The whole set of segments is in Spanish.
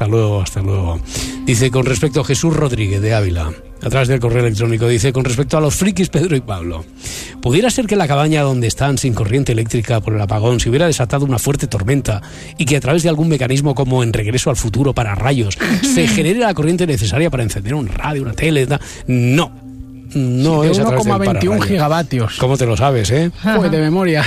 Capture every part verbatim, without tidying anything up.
luego, hasta luego. Dice, con respecto a Jesús Rodríguez de Ávila, a través del correo electrónico, dice, con respecto a los frikis Pedro y Pablo, ¿pudiera ser que la cabaña donde están sin corriente eléctrica por el apagón se hubiera desatado una fuerte tormenta y que a través de algún mecanismo como en Regreso al Futuro para rayos se genere la corriente necesaria para encender un radio, una tele? No. No, sí, es uno coma veintiuno gigavatios. ¿Cómo te lo sabes, eh? Pues de memoria.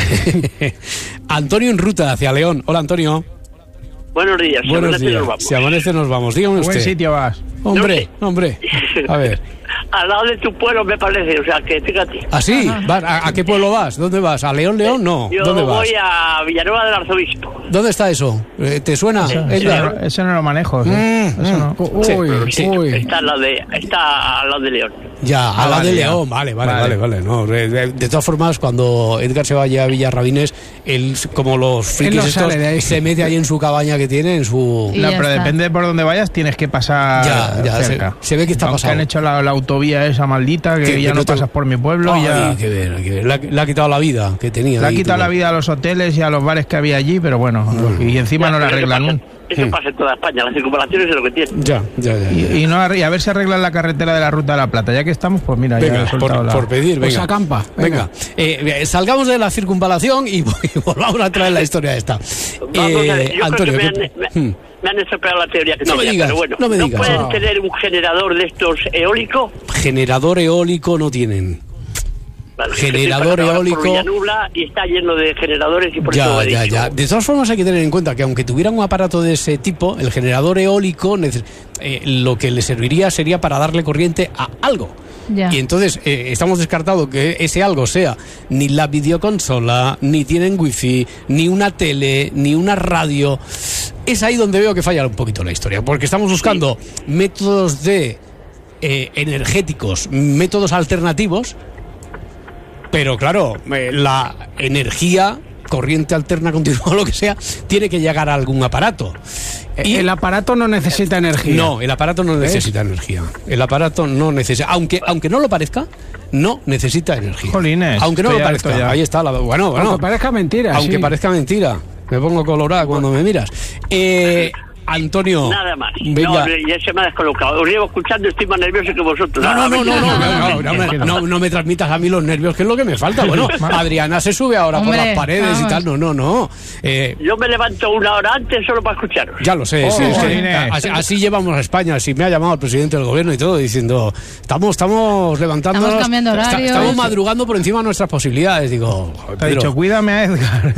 Antonio en ruta hacia León. Hola, Antonio. Buenos días. Buenos días. Nos vamos. Si amanece nos vamos. Dígame usted. ¿A buen sitio vas? Hombre, no hombre. A ver. Al lado de tu pueblo, me parece, o sea, que fíjate. ¿Ah, sí? ¿A, ¿A qué pueblo vas? ¿Dónde vas? ¿A León, León? No. Yo ¿Dónde vas? voy a Villanueva del Arzobispo. ¿Dónde está eso? ¿Te suena? Eso, ¿Es eso, la... eso no lo manejo. ¿Sí? Mm, eso no. Uy, sí, uy. Está al lado de, está al lado de León. Ya, ah, al lado vale, de ya. León, vale, vale, vale, vale. No, de, de, de todas formas, cuando Edgar se vaya a Villarrabines, él, como los frikis no estos, de se mete ahí en su cabaña que tiene, en su... No, pero está. Depende de por dónde vayas, tienes que pasar ya, ya, cerca. Se, se ve que está Aunque pasado. han hecho la, la autovía esa maldita, que, que ya que no, no te... pasas por mi pueblo. Ay, ya... que ver, que ver. Le, ha, le ha quitado la vida que tenía. Le ha ahí, quitado tú, la vida a los hoteles y a los bares que había allí, pero bueno, bueno. y encima ya, no la arreglan. Eso pasa en toda España, las circunvalaciones es lo que tiene. Ya, ya, ya. ya. Y, y, no, y a ver si arreglan la carretera de la Ruta de la Plata. Ya que estamos, pues mira, venga, ya he por, la... por pedir, venga. Pues acampa. Venga, venga. Eh, salgamos de la circunvalación y, y volvamos a traer la historia esta. Vamos eh, a ver, yo Antonio, creo que me, han, me, me han estropeado la teoría que no tenía, me digas, pero bueno, no me digas. ¿no pueden No. tener un generador de estos eólico? Generador eólico no tienen. Vale, generador eólico por Villanubla y está lleno de generadores y por ya, eso ya, ya. De todas formas hay que tener en cuenta que aunque tuvieran un aparato de ese tipo, el generador eólico neces- eh, lo que le serviría sería para darle corriente a algo. Ya. Y entonces eh, estamos descartado que ese algo sea ni la videoconsola, ni tienen wifi, ni una tele, ni una radio. Es ahí donde veo que falla un poquito la historia, porque estamos buscando sí. métodos de eh, energéticos, métodos alternativos. Pero claro, eh, la energía, corriente alterna continua, lo que sea, tiene que llegar a algún aparato. Y el aparato no necesita energía. No, el aparato no necesita ¿ves? energía. El aparato no necesita, aunque aunque no lo parezca, no necesita energía. Jolines, aunque no lo parezca. Ya. Ahí está la, bueno, bueno. Aunque parezca mentira. Aunque sí. parezca mentira. Me pongo colorada cuando me miras. Eh, Antonio. Nada más. Venga. No, ya se me ha descolocado. Os llevo escuchando, estoy más nervioso que vosotros. No, no, no, no, no, no, no, me, no, no me transmitas a mí los nervios, que es lo que me falta. Bueno, Adriana se sube ahora Hombre, por las paredes vamos. y tal. No, no, no. Eh, Yo me levanto una hora antes solo para escucharos. Ya lo sé, oh, sí, sí. Así, así llevamos a España. Así me ha llamado el presidente del gobierno y todo, diciendo, estamos, estamos levantándonos. Estamos cambiando horario. Está, estamos madrugando por encima de nuestras posibilidades. Digo, te he dicho, cuídame a Edgar.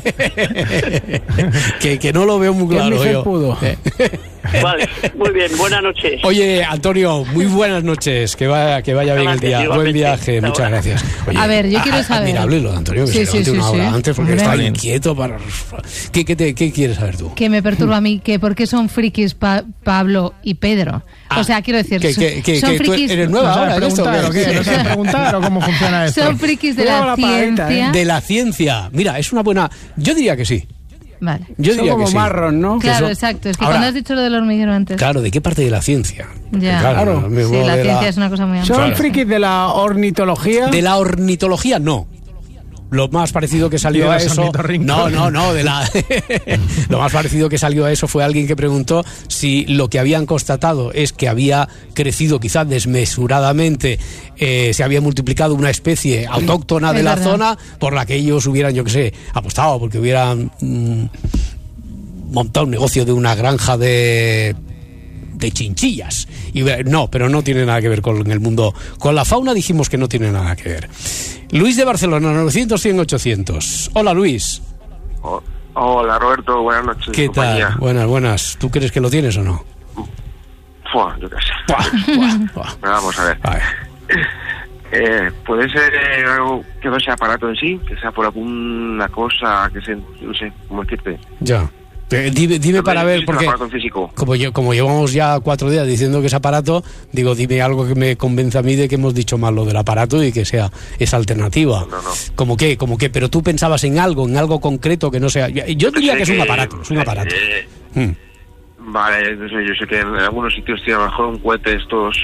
que, que no lo veo muy claro yo. Pudo. Vale, muy bien, buenas noches. Oye, Antonio, muy buenas noches, que vaya, que vaya bien el día. Buen viaje, muchas ahora. gracias. Oye, a ver, yo quiero a, saber. Admirable lo de Antonio, que sí, se levante sí, una sí, hora sí. antes porque Hombre. está inquieto para. ¿Qué, qué, te, ¿Qué quieres saber tú? Que me perturba a mí, que por qué son frikis pa- Pablo y Pedro. Ah, o sea, quiero decir, que, que, que, son que frikis. ¿Eres nueva ¿No ahora en esto? preguntar, ¿o qué? ¿No sabes preguntar o cómo funciona esto? Son frikis de la, la ciencia. paleta, ¿eh? De la ciencia. Mira, es una buena. Yo diría que sí. Vale. Yo Son diría como que sí. marrón, ¿no? Claro, Eso- exacto. Es que Ahora- cuando has dicho lo del hormiguero antes. Claro, ¿de qué parte de la ciencia? Porque, Ya. claro, Claro. me Sí, muevo la de ciencia es una cosa muy amplia. ¿Son Claro. frikis de la ornitología? De la ornitología, no. Lo más parecido que salió De a los eso. ornitorrincos. No, no, no. De la... Lo más parecido que salió a eso fue alguien que preguntó si lo que habían constatado es que había crecido quizás desmesuradamente, eh, se había multiplicado una especie autóctona Es de la verdad. zona por la que ellos hubieran, yo qué sé, apostado, porque hubieran mm, montado un negocio de una granja de. de chinchillas. Y no, pero no tiene nada que ver con el mundo. Con la fauna dijimos que no tiene nada que ver. Luis de Barcelona, novecientos, cien, ochocientos. Hola, Luis. Oh, hola, Roberto, buenas noches. ¿Qué compañía. tal? Buenas, buenas. ¿Tú crees que lo tienes o no? Fua, yo qué sé. Buah, buah, buah. Pero vamos a ver. A ver. Eh, ¿Puede ser eh, algo que no sea aparato en sí? Que sea por alguna cosa que se... no sé, ¿cómo decirte? Ya. Eh, Dime, dime para ver, ¿Es un porque aparato físico? como yo, como llevamos ya cuatro días diciendo que es aparato, digo, dime algo que me convenza a mí de que hemos dicho mal lo del aparato y que sea esa alternativa. No, no. ¿Cómo qué? ¿Cómo qué? Pero tú pensabas en algo, en algo concreto que no sea... Yo, yo diría Sé que es un aparato, es un aparato. eh, Mm. Vale, no sé, yo sé que en algunos sitios tiene a lo mejor un cohete estos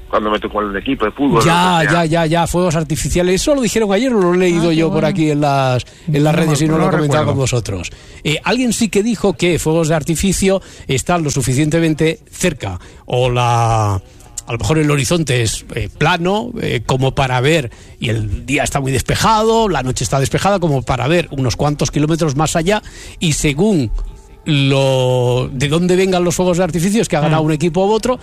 cuando me tocó el equipo de fútbol. Ya, lo que sea. ya, ya, ya, fuegos artificiales. Eso lo dijeron ayer, lo he leído Ah, yo qué por bueno. aquí en las, en las No, redes y no, no lo he comentado recuerdo. con vosotros. Eh, alguien sí que dijo que fuegos de artificio están lo suficientemente cerca, o la... A lo mejor el horizonte es eh, plano, eh, como para ver, y el día está muy despejado, la noche está despejada, como para ver unos cuantos kilómetros más allá, y según lo de dónde vengan los fuegos de artificio, es que ha ganado un equipo u otro,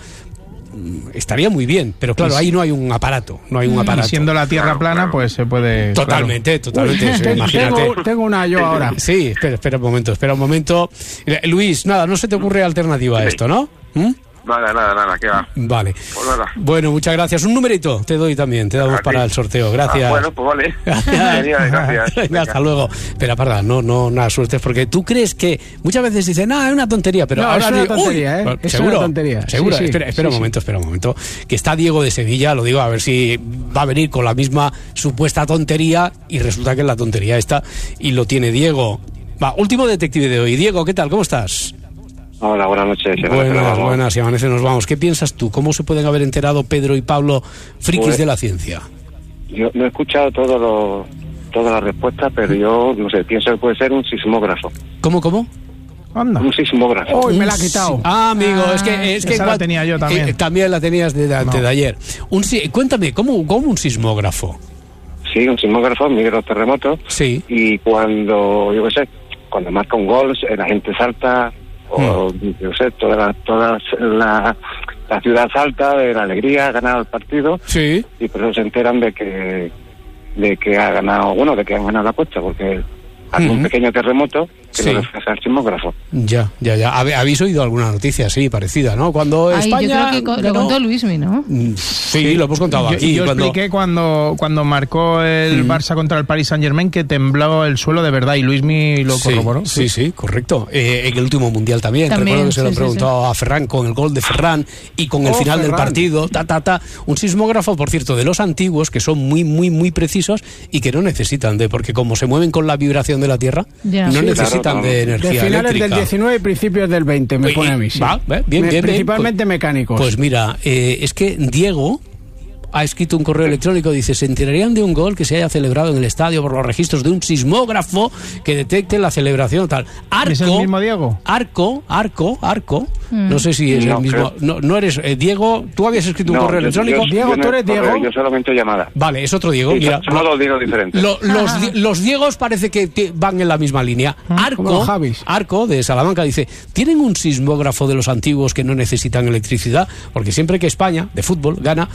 mm, estaría muy bien, pero claro, ahí no hay un aparato, no hay un aparato. Y siendo la Tierra Claro, plana, claro. pues se puede... Totalmente, totalmente, Uy, sí, te- imagínate. Tengo, tengo una yo ahora. Sí, espera, espera un momento, espera un momento. Eh, Luis, nada, no se te ocurre alternativa a esto, ¿no? ¿Mm? Nada, nada, nada, que va. Vale. Pues nada. Bueno, muchas gracias. Un numerito te doy también, te damos Aquí. para el sorteo. Gracias. Ah, bueno, pues vale. Gracias. Genial, gracias. Venga, hasta luego. Espera, parda, no, no, nada, suerte, porque tú crees que muchas veces dicen, no, es una tontería, pero No, ahora es una digo, tontería, uy, ¿eh? bueno, Es seguro, una tontería. seguro. Sí, sí, espera, espera sí, un momento, espera un momento. Que está Diego de Sevilla, lo digo, a ver si va a venir con la misma supuesta tontería y resulta que es la tontería esta y lo tiene Diego. Va, último detective de hoy. Diego, ¿qué tal? ¿Cómo estás? Hola, buenas noches. Si amanece, nos Buenas, vamos. buenas, si amanece nos vamos. ¿Qué piensas tú? ¿Cómo se pueden haber enterado Pedro y Pablo, frikis Pues- de la ciencia? Yo no he escuchado todo lo, todas las respuestas, pero yo, no sé, pienso que puede ser un sismógrafo. ¿Cómo, cómo? Anda. Un sismógrafo. Uy, me la ha quitado. Ah, amigo, Ah, es que... Es que esa la cua- tenía yo también. eh, también la tenías de, de antes No. de ayer. Un, si- cuéntame, ¿cómo, ¿cómo un sismógrafo? Sí, un sismógrafo mide los terremotos Sí. y cuando, yo qué sé, cuando marca un gol, eh, la gente salta, o yo qué sé, toda la, toda la, la ciudad salta de la alegría, ha ganado el partido, Sí. y por eso se enteran de que de que ha ganado, bueno, de que han ganado la apuesta, porque hace Ujú. un pequeño terremoto que Sí. lo refleja el sismógrafo. Ya, ya, ya. Habe- Habéis oído alguna noticia así, parecida, ¿no? Cuando Ay, yo España... creo que co- lo ganó- contó Luismi, ¿no? Mm, Sí, lo hemos contado Yo, aquí. yo cuando- expliqué cuando, cuando marcó el Mm. Barça contra el Paris Saint Germain que tembló el suelo de verdad y Luismi lo Sí, corroboró. sí, sí, correcto. Eh, en el último mundial también. También, Recuerdo que se lo he sí, sí, preguntado a Ferran con el gol de Ferran y con el Oh, final del Ferran. partido. Ta, ta, ta. Un sismógrafo, por cierto, de los antiguos que son muy, muy, muy precisos y que no necesitan de, porque como se mueven con la vibración de la Tierra, Ya. no Sí, necesitan claro, claro. de De energía finales eléctrica. del diecinueve y principios del veinte, me Eh, pone a mí, sí. va, eh, bien, Me- bien, bien. Principalmente Pues- mecánicos. Pues mira, eh, es que Diego ha escrito un correo electrónico, dice, se enterarían de un gol que se haya celebrado en el estadio por los registros de un sismógrafo que detecte la celebración tal. Arco, ¿Es el mismo Diego? Arco, Arco, Arco, Mm. no sé si es No, el mismo, creo- no, no eres eh, Diego, tú habías escrito un No, correo yo- electrónico. yo- Diego, yo no- ¿tú eres Diego? Yo solamente llamada. Vale, es otro Diego, Sí, mira. son los dos Diegos diferentes. Lo- los, di- los Diegos parece que te- van en la misma línea. como Arco, los Javis. Arco de Salamanca dice, ¿tienen un sismógrafo de los antiguos que no necesitan electricidad? Porque siempre que España, de fútbol, gana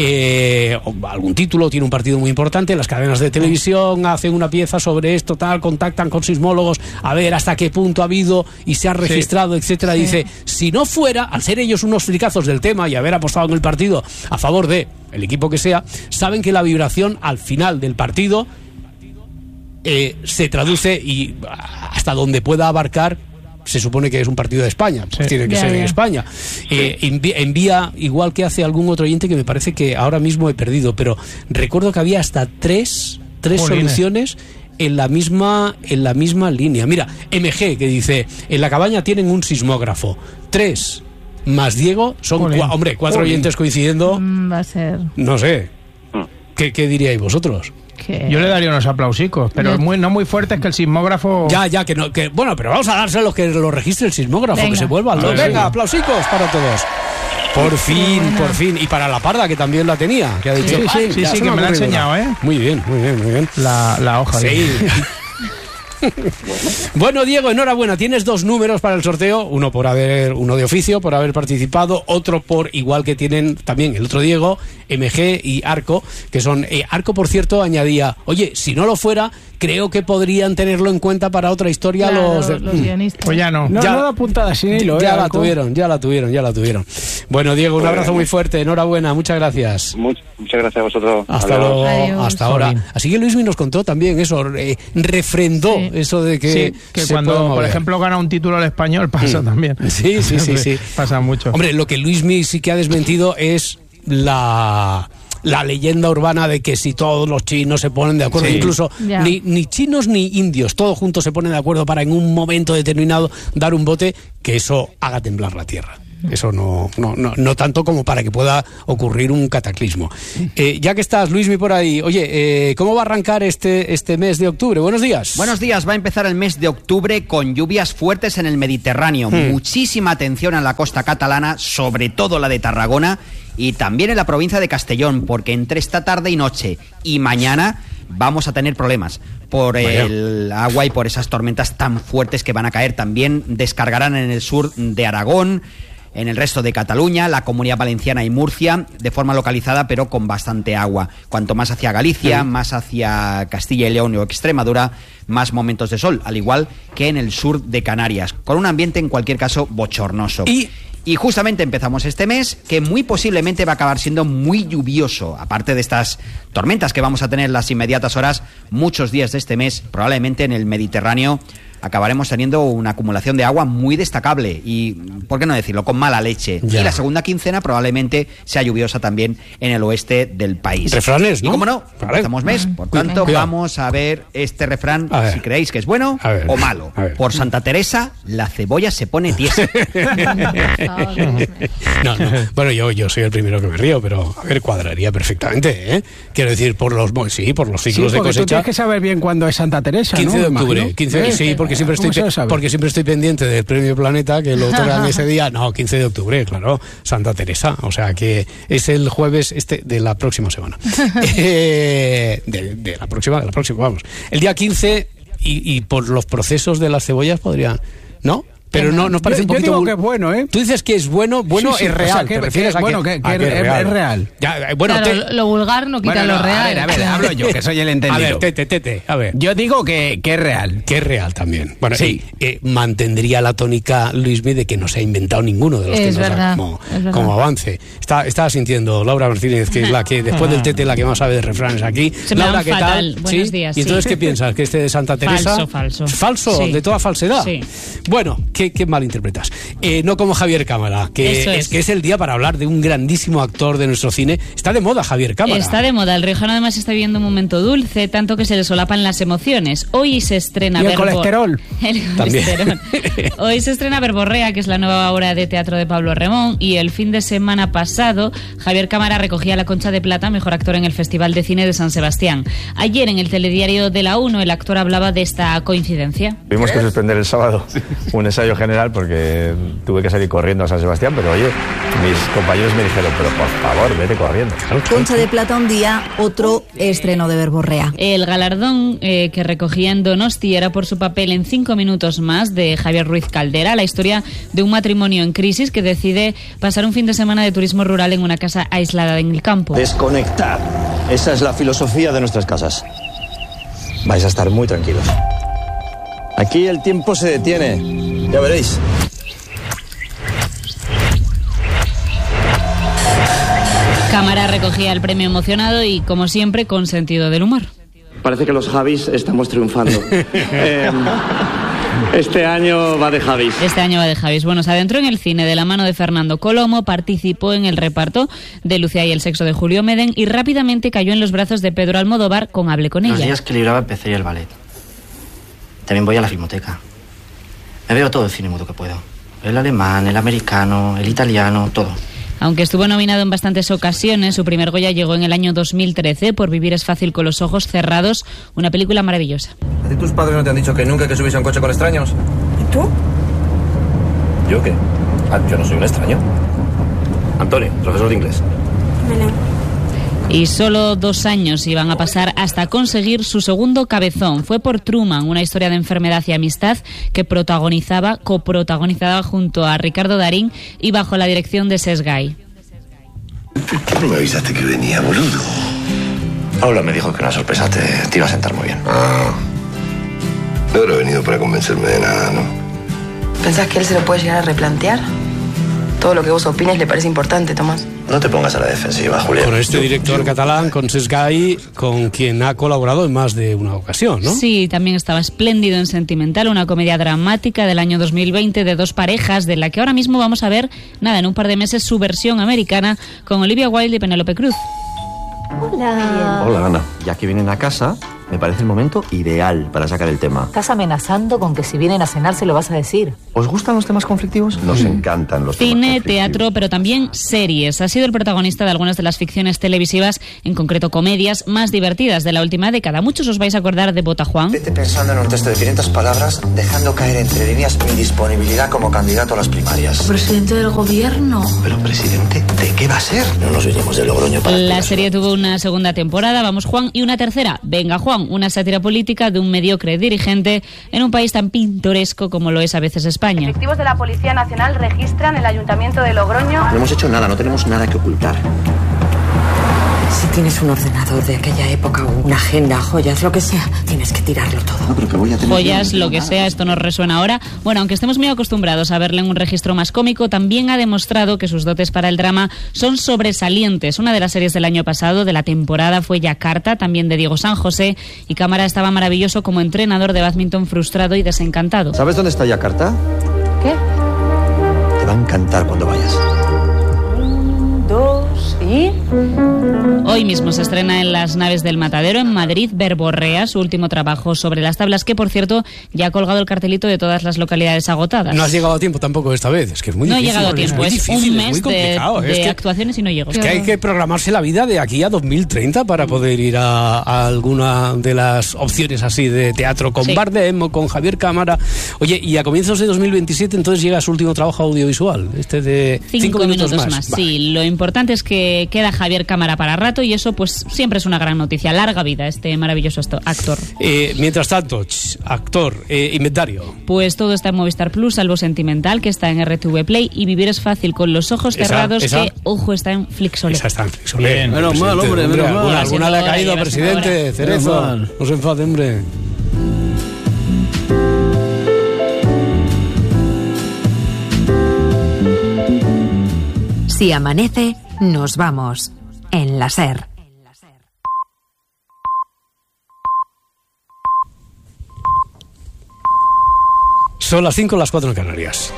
eh, o algún título, tiene un partido muy importante, las cadenas de televisión hacen una pieza sobre esto, tal, contactan con sismólogos a ver hasta qué punto ha habido y se ha registrado, etcétera. Sí. Dice, si no fuera, al ser ellos unos fricazos del tema y haber apostado en el partido a favor de el equipo que sea, saben que la vibración al final del partido eh, se traduce y hasta donde pueda abarcar, se supone que es un partido de España, pues Sí. tiene que Ya, ser en ya. España. Eh, envi- envía, igual que hace algún otro oyente que me parece que ahora mismo he perdido, pero recuerdo que había hasta tres, tres Jolines. soluciones en la misma en la misma línea. Mira, M G que dice, en la cabaña tienen un sismógrafo. Tres más Diego son, Jolín. cua- hombre, cuatro Jolín. oyentes coincidiendo, Mm, va a ser no sé. Mm. ¿Qué, qué diríais vosotros? que... Yo le daría unos aplausicos, pero Yo- muy, no muy fuertes que el sismógrafo... Ya, ya, que no, que bueno, pero vamos a dárselos que lo registre el sismógrafo, Venga. que se vuelvan A locos. ver, Venga, sí. aplausicos para todos. Por fin, buena. por fin. Y para la parda, que también la tenía, que ha dicho. Sí, sí, "Ay, sí, ya sí, se que me la ha ocurrido enseñado, una". ¿eh? Muy bien, muy bien, muy bien. La, la hoja. Sí. Bueno, Diego, enhorabuena. Tienes dos números para el sorteo, uno por haber, uno de oficio, por haber participado, otro por, igual que tienen también el otro Diego, M G y Arco, que son, eh, Arco, por cierto, añadía, oye, si no lo fuera, creo que podrían tenerlo en cuenta para otra historia Claro, los... de- los Mm. guionistas. Pues ya no. No, ya- no da puntada sin hilo, ya ¿eh, la Arco? tuvieron, ya la tuvieron, ya la tuvieron. Bueno, Diego, un abrazo muy fuerte, enhorabuena, muchas gracias. Much- muchas gracias a vosotros. Hasta Adiós. luego, Adiós. hasta ahora. Jolín. Así que Luismi nos contó también eso, eh, refrendó Sí. eso de que, Sí, que se puede cuando, por mover. ejemplo, gana un título al español pasa Mm. también. Sí, sí, sí, sí. Pasa mucho. Hombre, lo que Luismi sí que ha desmentido es la... la leyenda urbana de que si todos los chinos se ponen de acuerdo, Sí. incluso Ya. ni, ni chinos ni indios, todos juntos se ponen de acuerdo para en un momento determinado dar un bote, que eso haga temblar la tierra. Eso no, no, no, no tanto como para que pueda ocurrir un cataclismo. Eh, ya que estás, Luismi, por ahí, oye, eh, ¿cómo va a arrancar este, este mes de octubre? Buenos días. Buenos días, va a empezar el mes de octubre con lluvias fuertes en el Mediterráneo. Hmm. Muchísima atención en la costa catalana, sobre todo la de Tarragona, y también en la provincia de Castellón, porque entre esta tarde y noche y mañana vamos a tener problemas por Vaya. el agua y por esas tormentas tan fuertes que van a caer. También descargarán en el sur de Aragón, en el resto de Cataluña, la Comunidad Valenciana y Murcia, de forma localizada, pero con bastante agua. Cuanto más hacia Galicia, sí. más hacia Castilla y León o Extremadura, más momentos de sol, al igual que en el sur de Canarias, con un ambiente en cualquier caso bochornoso. Y... Y justamente empezamos este mes que muy posiblemente va a acabar siendo muy lluvioso. Aparte de estas tormentas que vamos a tener en las inmediatas horas, muchos días de este mes, probablemente en el Mediterráneo, acabaremos teniendo una acumulación de agua muy destacable y, ¿por qué no decirlo?, con mala leche. Ya. Y la segunda quincena probablemente sea lluviosa también en el oeste del país. Refranes, ¿no? Y como no, empezamos mes, por tanto Cuidado. vamos a ver este refrán, si creéis que es bueno o malo. Por Santa Teresa, la cebolla se pone tiesa. no, no. Bueno, yo, yo soy el primero que me río, pero a ver, cuadraría perfectamente, ¿eh? Quiero decir, por los sí, por los ciclos sí, de cosecha. Tú tienes que saber bien cuándo es Santa Teresa, quince ¿no? de octubre, quince de, sí, porque siempre estoy porque siempre estoy pendiente del Premio Planeta que lo otorgan ese día. No, quince de octubre, claro, Santa Teresa, o sea que es el jueves este de la próxima semana. eh, de, de la próxima, de la próxima, vamos. El día quince y, y por los procesos de las cebollas podrían, ¿no? Pero no nos parece yo, un poquito... Yo digo que es bueno, ¿eh? Tú dices que es bueno, bueno sí, sí, es real, o sea, que, ¿te refieres que, a bueno, que, que, que, a que es, es real? Es real. Ya, bueno, claro, te... lo vulgar no quita bueno, lo no, real. A ver, a ver, hablo yo, que soy el entendido. A ver, tete, tete, a ver. Yo digo que, que es real. Que es real también. Bueno, sí. Y, eh, mantendría la tónica, Luismi, de que no se ha inventado ninguno de los es que nos verdad, ha, como, como avance. Está, estaba sintiendo Laura Martínez, que es la que, después del tete, la que más sabe de refranes aquí. Se me Laura, ¿qué fatal. tal? Buenos ¿Sí? días. ¿Y entonces sí. qué piensas? ¿Que este de Santa Teresa? Falso, falso. ¿Falso? Sí. ¿De toda falsedad? Sí. Bueno, ¿qué, qué malinterpretas? Eh, no como Javier Cámara, que es. es que es el día para hablar de un grandísimo actor de nuestro cine. Está de moda Javier Cámara. Está de moda. El riojano además está viviendo un momento dulce, tanto que se le solapan las emociones. Hoy se estrena... ¿Y el Verbo... colesterol? El colesterol. Hoy se estrena Verborrea, que es la nueva obra de teatro de Pablo Remón, y el fin de semana pasado Javier Cámara recogía la Concha de Plata, mejor actor en el Festival de Cine de San Sebastián. Ayer en el telediario de la uno el actor hablaba de esta coincidencia. Tuvimos que suspender el sábado un ensayo general porque tuve que salir corriendo a San Sebastián, pero oye, mis compañeros me dijeron, pero por favor, vete corriendo. Concha de Plata un día, otro estreno de Verborrea. El galardón eh, que recogía en Donosti era por su papel en Cinco minutos más de Javier Ruiz Caldera, la historia de un matrimonio en crisis que decide pasar un fin de semana de turismo rural en una casa aislada en el campo. Desconectar. Esa es la filosofía de nuestras casas. Vais a estar muy tranquilos. Aquí el tiempo se detiene. Ya veréis. Cámara recogía el premio emocionado y, como siempre, con sentido del humor. Parece que los Javis estamos triunfando. eh, este año va de Javis. Este año va de Javis. Bueno, se adentró en el cine de la mano de Fernando Colomo, participó en el reparto de Lucía y el sexo de Julio Medem y rápidamente cayó en los brazos de Pedro Almodóvar con Hable con ella. Los días que libraba empecé el ballet. También voy a la filmoteca. Me veo todo el cine mudo que puedo. El alemán, el americano, el italiano, todo. Aunque estuvo nominado en bastantes ocasiones, su primer Goya llegó en el año dos mil trece por Vivir es fácil con los ojos cerrados, una película maravillosa. ¿A ti tus padres no te han dicho que nunca hay que subirse a un coche con extraños? ¿Y tú? ¿Yo qué? Ah, yo no soy un extraño. Antonio, profesor de inglés. Bueno. Y solo dos años iban a pasar hasta conseguir su segundo cabezón. Fue por Truman, una historia de enfermedad y amistad que protagonizaba, coprotagonizaba junto a Ricardo Darín y bajo la dirección de Cesc Gay. ¿Por qué no me avisaste que venía, boludo? Paula me dijo que una sorpresa te, te iba a sentar muy bien. Ah, no habrá venido para convencerme de nada, ¿no? ¿Pensás que él se lo puede llegar a replantear? Todo lo que vos opines le parece importante, Tomás. No te pongas a la defensiva, Julián. Con este director catalán, con Cesc Gay, con quien ha colaborado en más de una ocasión, ¿no? Sí, también estaba espléndido en Sentimental, una comedia dramática del año dos mil veinte de dos parejas, de la que ahora mismo vamos a ver, nada, en un par de meses, su versión americana con Olivia Wilde y Penélope Cruz. Hola. Hola, Ana. Ya que vienen a casa, me parece el momento ideal para sacar el tema. Estás amenazando con que si vienen a cenar se lo vas a decir. ¿Os gustan los temas conflictivos? Nos encantan los temas Cine, conflictivos. teatro, pero también series. Ha sido el protagonista de algunas de las ficciones televisivas, en concreto comedias, más divertidas de la última década. Muchos os vais a acordar de Bota Juan. Vete pensando en un texto de quinientas palabras, dejando caer entre líneas mi disponibilidad como candidato a las primarias. Presidente del gobierno. Pero presidente, ¿de qué va a ser? No nos vinimos de Logroño para... La serie tuvo una segunda temporada, Vamos Juan, y una tercera, Venga Juan, una sátira política de un mediocre dirigente en un país tan pintoresco como lo es a veces España. Efectivos de la Policía Nacional registran el Ayuntamiento de Logroño. No hemos hecho nada, no tenemos nada que ocultar. Si tienes un ordenador de aquella época o una agenda, joyas, lo que sea, tienes que tirarlo todo. No, pero que voy a tener... Joyas, lo que sea, esto nos resuena ahora. Bueno, aunque estemos muy acostumbrados a verle en un registro más cómico, también ha demostrado que sus dotes para el drama son sobresalientes. Una de las series del año pasado, de la temporada, fue Yakarta, también de Diego San José, y Cámara estaba maravilloso como entrenador de bádminton frustrado y desencantado. ¿Sabes dónde está Yakarta? ¿Qué? Te va a encantar cuando vayas. Dos y... Hoy mismo se estrena en Las Naves del Matadero, en Madrid, Verborrea, su último trabajo sobre las tablas, que por cierto ya ha colgado el cartelito de todas las localidades agotadas. No has llegado a tiempo tampoco esta vez, es que es muy no difícil. No he llegado a tiempo, es, es un mes es muy de, de es que, actuaciones y no llego. Es que hay que programarse la vida de aquí a dos mil treinta para poder ir a, a alguna de las opciones así de teatro con sí. Bardem o con Javier Cámara. Oye, y a comienzos de dos mil veintisiete entonces llega su último trabajo audiovisual, este de cinco, cinco minutos, minutos más. más. Vale. Sí, lo importante es que queda Javier Cámara para rato y eso pues siempre es una gran noticia. Larga vida este maravilloso actor. Eh, mientras tanto, ch, actor, eh, inventario. Pues todo está en Movistar Plus, salvo Sentimental, que está en R T V Play, y Vivir es fácil con los ojos esa, cerrados, esa, que, ojo, está en Flixolé. Esa está en Flixolé. Bien, menos mal, hombre, hombre, menos alguna, mal. alguna le ha caído, presidente, Cerezo. No se enfade, hombre. Si amanece, nos vamos. En la SER. Son las cinco, las cuatro en Canarias.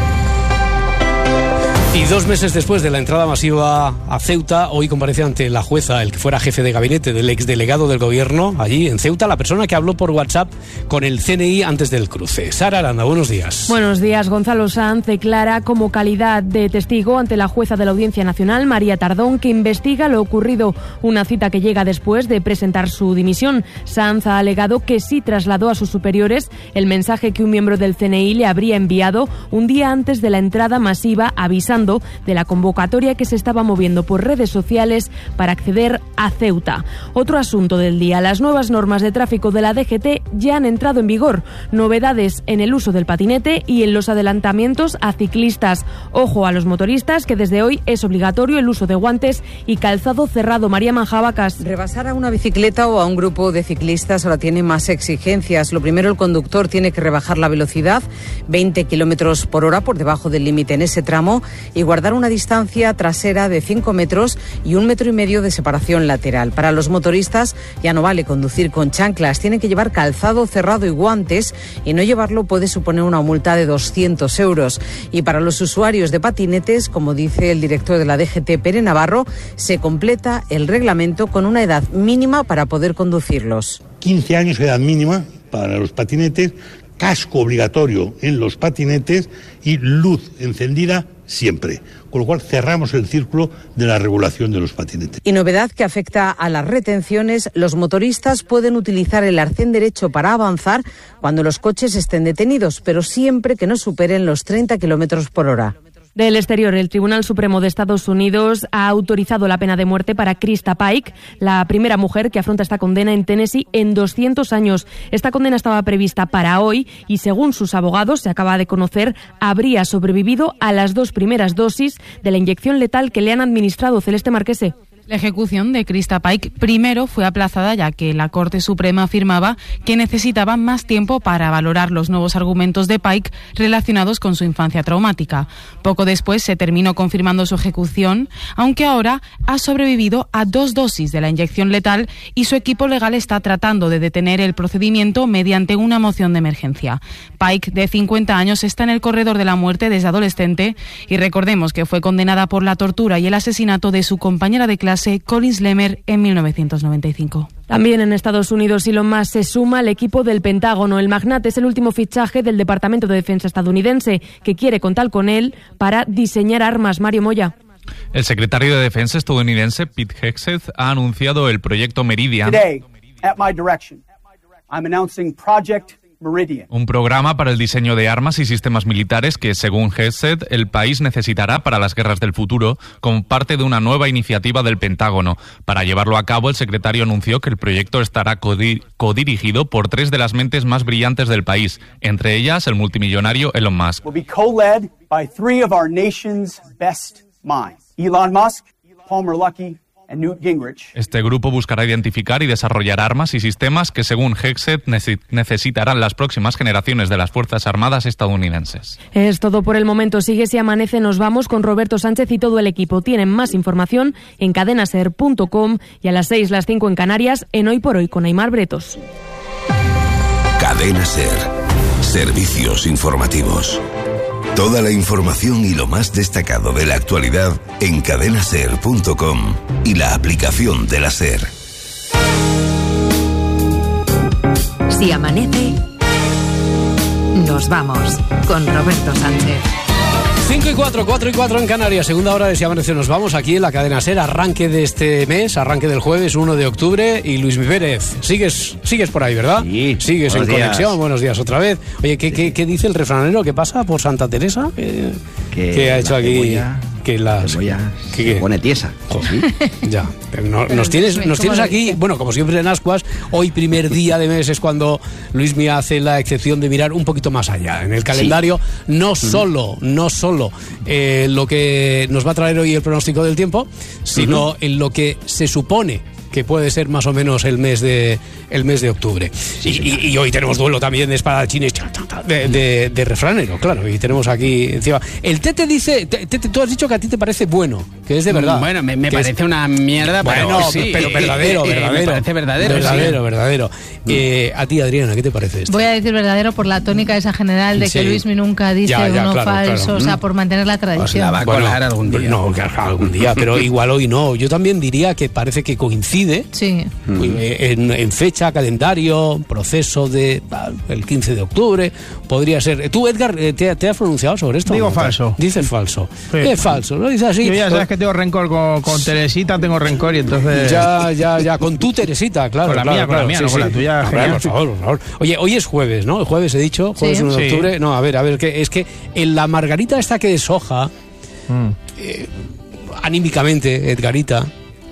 Y dos meses después de la entrada masiva a Ceuta, hoy comparece ante la jueza el que fuera jefe de gabinete del exdelegado del gobierno allí en Ceuta, la persona que habló por WhatsApp con el C N I antes del cruce. Sara Aranda, buenos días. Buenos días. Gonzalo Sanz declara como calidad de testigo ante la jueza de la Audiencia Nacional, María Tardón, que investiga lo ocurrido, una cita que llega después de presentar su dimisión. Sanz ha alegado que sí trasladó a sus superiores el mensaje que un miembro del C N I le habría enviado un día antes de la entrada masiva, avisando de la convocatoria que se estaba moviendo por redes sociales para acceder a Ceuta. Otro asunto del día, las nuevas normas de tráfico de la D G T ya han entrado en vigor. Novedades en el uso del patinete y en los adelantamientos a ciclistas. Ojo a los motoristas, que desde hoy es obligatorio el uso de guantes y calzado cerrado. María Manjabacas. Rebasar a una bicicleta o a un grupo de ciclistas ahora tiene más exigencias. Lo primero, el conductor tiene que rebajar la velocidad veinte kilómetros por hora por debajo del límite en ese tramo y guardar una distancia trasera de cinco metros y un metro y medio de separación lateral. Para los motoristas ya no vale conducir con chanclas, tienen que llevar calzado cerrado y guantes, y no llevarlo puede suponer una multa de doscientos euros. Y para los usuarios de patinetes, como dice el director de la D G T, Pere Navarro, se completa el reglamento con una edad mínima para poder conducirlos. quince años, edad mínima para los patinetes, casco obligatorio en los patinetes y luz encendida siempre. Con lo cual cerramos el círculo de la regulación de los patinetes. Y novedad que afecta a las retenciones: los motoristas pueden utilizar el arcén derecho para avanzar cuando los coches estén detenidos, pero siempre que no superen los treinta kilómetros por hora. Del exterior, el Tribunal Supremo de Estados Unidos ha autorizado la pena de muerte para Krista Pike, la primera mujer que afronta esta condena en Tennessee en doscientos años. Esta condena estaba prevista para hoy y, según sus abogados, se acaba de conocer, habría sobrevivido a las dos primeras dosis de la inyección letal que le han administrado. Celeste Marquese. La ejecución de Krista Pike primero fue aplazada, ya que la Corte Suprema afirmaba que necesitaba más tiempo para valorar los nuevos argumentos de Pike relacionados con su infancia traumática. Poco después se terminó confirmando su ejecución, aunque ahora ha sobrevivido a dos dosis de la inyección letal y su equipo legal está tratando de detener el procedimiento mediante una moción de emergencia. Pike, de cincuenta años, está en el corredor de la muerte desde adolescente y recordemos que fue condenada por la tortura y el asesinato de su compañera de clase base Collins Lemmer en mil novecientos noventa y cinco. También en Estados Unidos, Elon Musk se suma al equipo del Pentágono. El magnate es el último fichaje del Departamento de Defensa estadounidense, que quiere contar con él para diseñar armas. Mario Moya. El secretario de Defensa estadounidense, Pete Hegseth, ha anunciado el proyecto Meridian. Today, at my direction, I'm announcing Project Meridian. Un programa para el diseño de armas y sistemas militares que, según Hegseth, el país necesitará para las guerras del futuro, como parte de una nueva iniciativa del Pentágono. Para llevarlo a cabo, el secretario anunció que el proyecto estará codir- codirigido por tres de las mentes más brillantes del país, entre ellas el multimillonario Elon Musk. Will be co-led by three of our nation's best minds: Elon Musk, Palmer Luckey, and Newt Gingrich. Este grupo buscará identificar y desarrollar armas y sistemas que, según Hegseth, nece- necesitarán las próximas generaciones de las Fuerzas Armadas estadounidenses. Es todo por el momento. Sigue Si Amanece, nos vamos con Roberto Sánchez y todo el equipo. Tienen más información en cadenaser punto com y a las seis, las cinco en Canarias, en Hoy por Hoy con Aimar Bretos. Cadena Ser. Servicios informativos. Toda la información y lo más destacado de la actualidad en cadenaser punto com y la aplicación de la SER. Si amanece, nos vamos con Roberto Sánchez. cinco y cuatro, cuatro y cuatro en Canarias, segunda hora de Si Amanece nos vamos aquí en la cadena SER, arranque de este mes, arranque del jueves uno de octubre. Y Luis Mi Pérez, sigues, sigues por ahí, ¿verdad? Sí. Sigues en Buenos días. conexión, buenos días otra vez. Oye, ¿qué, qué, qué dice el refranero? ¿Qué pasa por Santa Teresa? ¿Qué, Que qué ha hecho la aquí? cebolla- Que las... cebolla ¿Qué, se qué? pone tiesa. Sí. Ya, pero no- nos tienes, nos ¿cómo tienes lo aquí, dice? bueno, como siempre en Ascuas, hoy primer día de mes es cuando Luismi hace la excepción de mirar un poquito más allá. En el calendario, no solo, no solo eh, lo que nos va a traer hoy el pronóstico del tiempo, sino en lo que se supone que puede ser más o menos el mes de el mes de octubre. y, y- y hoy tenemos duelo también de espadachines de, de, de refranero, claro, y tenemos aquí encima. El Tete dice, Te- Tete, tú has dicho que a ti te parece bueno, que es de verdad. Bueno, me, me Que es- parece una mierda, pero bueno, sí, pero verdadero, eh, eh, verdadero. Me parece verdadero, Verdadero, sí. verdadero. Eh, a ti, Adriana, ¿qué te parece esto? Voy a decir verdadero por la tónica esa general de que Sí. Luismi nunca dice Ya, ya, uno claro, falso, claro. o sea, Mm. por mantener la tradición. Bueno, No, que algún día, pero igual hoy no. Yo también diría que parece que coincide Sí. eh, en, en fecha, calendario, proceso de ah, el quince de octubre, podría ser. ¿Tú, Edgar, eh, te, te has pronunciado sobre esto? Digo ¿No? falso. Dices falso. Sí. Es falso, lo dices así. Yo ya sabes que tengo rencor con, con Teresita, tengo rencor y entonces... Ya, ya, ya, con tu Teresita, claro. Con la claro, mía, con claro, la mía, sí, no con sí. la tuya, Hombre, genial. por favor, por favor. Oye, hoy es jueves, ¿no? El jueves he dicho, jueves Sí. uno de Sí. octubre. No, a ver, a ver, que es que en la margarita esta que deshoja, Mm. eh, anímicamente, Edgarita,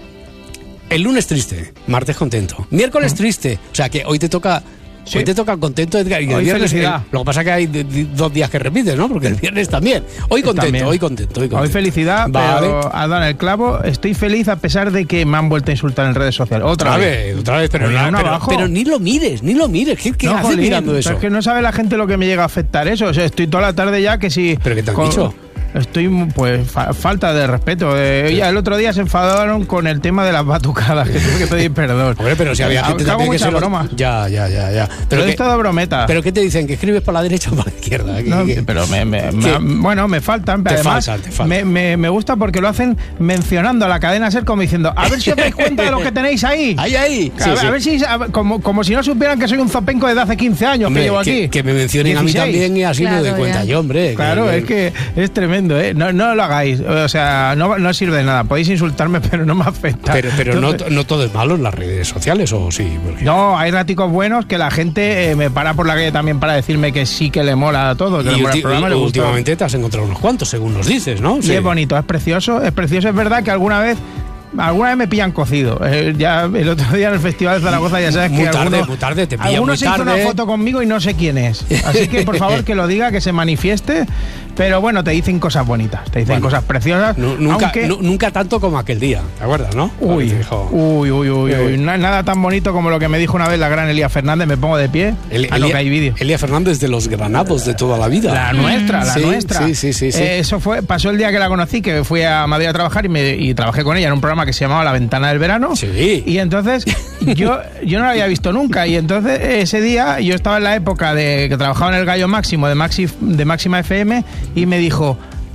el lunes triste, martes contento, miércoles triste, o sea que hoy te toca... Hoy te toca contento, Edgar, y el Hoy viernes felicidad. el- lo que pasa es que hay de- de- dos días que repites, ¿no? Porque el viernes también. Hoy contento, También. hoy contento, hoy contento. Hoy felicidad, Vale. pero has dado en el clavo. Estoy feliz a pesar de que me han vuelto a insultar en redes sociales. Otra, Otra vez, otra vez, pero, Pero na- ni uno pero- abajo. pero ni lo mires, ni lo mires. ¿Qué, qué No, haces jolín, mirando pero eso? Es que no sabe la gente lo que me llega a afectar eso. O sea, estoy toda la tarde ya que si... ¿Pero qué te han con- dicho? Estoy, pues, fa- falta de respeto. Eh, ya el otro día se enfadaron con el tema de las batucadas, que tuve que pedir perdón. Hombre, pero si había gente Hago también que mucha se lo... broma. Ya, ya, ya, ya. Pero he que- estado brometa. ¿Pero qué te dicen? ¿Que escribes por la derecha o por la izquierda? ¿Qué- No, qué- pero me, me- qué? me- bueno, me faltan. Te Además, faltan, te faltan. Me, me- me gusta porque lo hacen mencionando a la cadena SER como diciendo, a ver si os dais cuenta de lo que tenéis ahí. Ahí, ahí. A, Sí, ver- sí. a ver si, a ver, como, como si no supieran que soy un zopenco desde hace quince años Hombre, que llevo que- aquí. que me mencionen a mí dieciséis. también y así me doy cuenta yo, hombre. que- Claro, que- es que es tremendo, ¿eh? No, no lo hagáis. O sea, no, no sirve de nada. Podéis insultarme, pero no me afecta. Pero, pero no, Entonces- no todo es malo en las redes sociales, ¿o sí? Porque- No, hay raticos buenos que la gente eh, me para por la calle también para decirme que sí que le mola a todo, que le Y mola el ulti- programa, le gusta. últimamente te has encontrado unos cuantos, según nos dices, ¿no? Y es bonito, es precioso, es precioso. Es verdad que alguna vez, alguna vez me pillan cocido. Eh, ya el otro día en el Festival de Zaragoza ya sabes Muy que tarde, alguno, muy tarde, te pillan alguno muy se hizo tarde. una foto conmigo y no sé quién es. Así que por favor que lo diga, que se manifieste. Pero bueno, te dicen cosas bonitas, te dicen Bueno, cosas preciosas. Nu- nunca, aunque- nu- nunca tanto como aquel día, ¿te acuerdas, no? Uy, Te dijo- uy, uy, uy, uy. Na- Nada tan bonito como lo que me dijo una vez la gran Elía Fernández. Me pongo de pie. El- a lo Elía- que hay vídeo. Elía Fernández de los granados de toda la vida. La nuestra, la Sí, nuestra. Sí, sí, sí. sí. Eh, eso fue, pasó el día que la conocí, que fui a Madrid a trabajar y, me, y trabajé con ella en un programa que se llamaba La Ventana del Verano. Sí. Y entonces yo, yo no la había visto nunca. Y entonces ese día yo estaba en la época de que trabajaba en el Gallo Máximo de, Maxi, de Máxima F M y me dijo,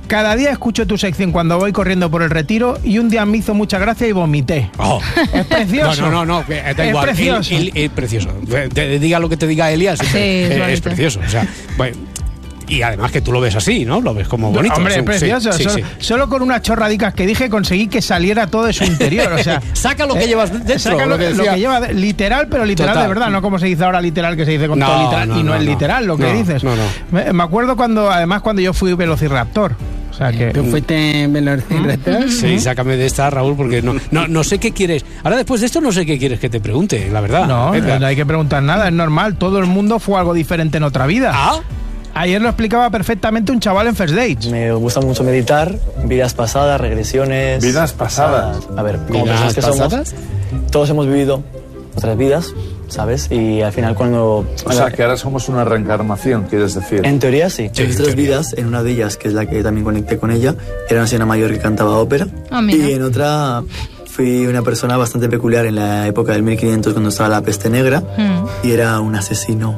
cada día escucho tu sección cuando voy corriendo por el Retiro y un día me hizo mucha gracia y vomité. Oh. Es precioso. No, no, no, no da es igual. precioso. El, el, el precioso. Te diga lo que te diga Elias, Sí, es, es es precioso. O sea, bueno, y además que tú lo ves así, ¿no? Lo ves como bonito. Hombre, sí, es precioso. Sí, sí, solo, sí. solo con unas chorradicas que dije conseguí que saliera todo de su interior. O sea, saca lo que eh, llevas dentro. Saca lo, lo, que decía. lo que lleva de- literal, pero literal Total. de verdad, no como se dice ahora literal, que se dice con No, todo literal no, y no, no, es no. literal lo que No, dices. no, no. Me, me acuerdo cuando, además, cuando yo fui velociraptor. O sea que. ¿Tú fuiste velociraptor? Sí, sácame de esta, Raúl, porque no, no, no sé qué quieres. Ahora, después de esto, no sé qué quieres que te pregunte, la verdad. No, Venga. no hay que preguntar nada, es normal. Todo el mundo fue algo diferente en otra vida. ¿Ah? Ayer lo explicaba perfectamente un chaval en First Dates. Me gusta mucho meditar, vidas pasadas, regresiones. ¿Vidas pasadas? A ver, como ¿Vidas personas que pasadas? somos, todos hemos vivido otras vidas, ¿sabes? Y al final cuando... O sea, que ahora somos una reencarnación, quieres decir. En teoría sí. Sí, En en tres teoría. vidas, en una de ellas, que es la que también conecté con ella, era una señora mayor que cantaba ópera. Ah, mira. Y en otra fui una persona bastante peculiar en la época del mil quinientos cuando estaba la peste negra Mm. y era un asesino.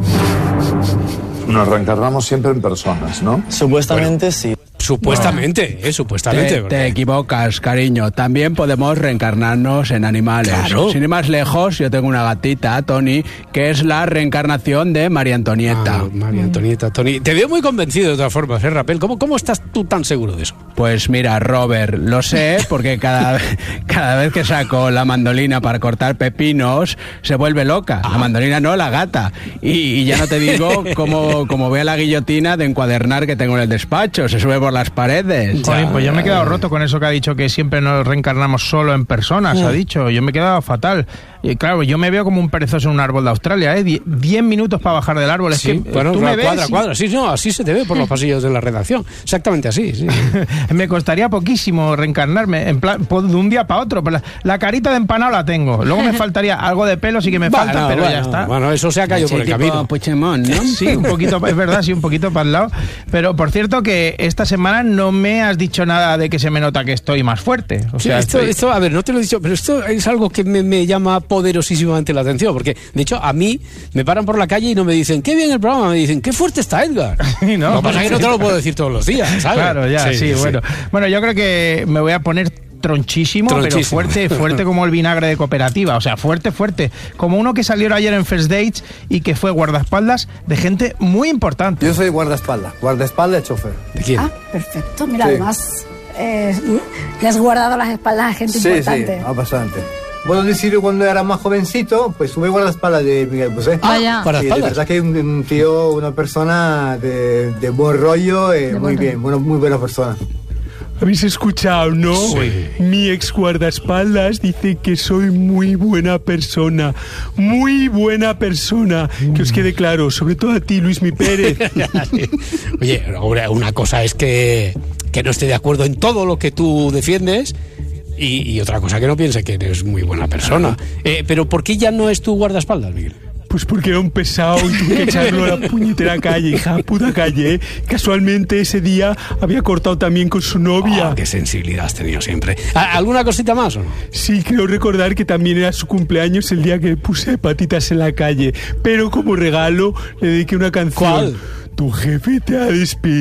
Nos reencarnamos siempre en personas, ¿no? Supuestamente sí. Supuestamente, eh, supuestamente. Te, porque- te equivocas, cariño. También podemos reencarnarnos en animales. Claro. Sin ir más lejos, yo tengo una gatita, Tony, que es la reencarnación de María Antonieta. Ah, María Antonieta, Tony. Te veo muy convencido de todas formas, ¿eh, Rapel? ¿Cómo, ¿Cómo estás tú tan seguro de eso? Pues mira, Robert, lo sé porque cada, cada vez que saco la mandolina para cortar pepinos, se vuelve loca. La mandolina no, la gata. Y, y ya no te digo como, como ve a la guillotina de encuadernar que tengo en el despacho. Se sube por las paredes. Joder, pues yo me he quedado roto con eso que ha dicho, que siempre nos reencarnamos solo en personas, ha dicho. Yo me he quedado fatal. Y claro, yo me veo como un perezoso en un árbol de Australia, ¿eh? Die- Diez minutos para bajar del árbol. Es Sí, que bueno, tú me cuadra, ves y- cuadra. Sí, no, así se te ve por los pasillos de la redacción. Exactamente así, sí. me costaría poquísimo reencarnarme, en plan, pues, de un día para otro. Pero la, la carita de empanado la tengo. Luego me faltaría algo de pelo, sí que me Bueno, falta, pero ya bueno, está. Bueno, eso se ha caído por el tipo camino. Puigdemont, ¿no? Sí, un poquito, es verdad, sí, un poquito para el lado. Pero por cierto que esta semana no me has dicho nada de que se me nota que estoy más fuerte. O Sí, sea, esto, estoy- esto, a ver, no te lo he dicho, pero esto es algo que me, me llama poderosísimamente la atención, porque de hecho a mí me paran por la calle y no me dicen, qué bien el programa, me dicen, qué fuerte está Edgar. Sí, ¿no? Lo que pasa es que no te lo puedo decir todos los días, ¿sabes? Claro, ya, sí, bueno. Bueno, yo creo que me voy a poner tronchísimo, Tronchísimo. pero fuerte, fuerte como el vinagre de cooperativa. O sea, fuerte, fuerte. Como uno que salió ayer en First Dates y que fue guardaespaldas de gente muy importante. Yo soy guardaespaldas, guardaespaldas de chofer. ¿De quién? Ah, perfecto. Mira, Sí. además eh, le has guardado las espaldas a gente Sí, importante. sí, ah, bastante. Bueno, decir, cuando era más jovencito, pues tuve guardaespaldas de Miguel Bosé. Ah, Vaya. Sí, de guardaespaldas. verdad que un, un tío, una persona de, de buen rollo, eh, De muy buen bien, bueno, muy buena persona. Habéis escuchado, ¿no? Sí. Mi ex guardaespaldas dice que soy muy buena persona. Muy buena persona. Que os quede claro, sobre todo a ti, Luismi Pérez. Oye, ahora una cosa es que, que no esté de acuerdo en todo lo que tú defiendes y, y otra cosa que no piense que eres muy buena persona. Eh, pero ¿por qué ya no es tu guardaespaldas, Miguel? Pues porque era un pesado y tuve que echarlo a la puñetera calle, hija puta calle. ¿eh? Casualmente ese día había cortado también con su novia. Oh, qué sensibilidad has tenido siempre. ¿Alguna cosita más o no? Sí, creo recordar que también era su cumpleaños el día que puse patitas en la calle. Pero como regalo le dediqué una canción. ¿Cuál? Tu jefe te ha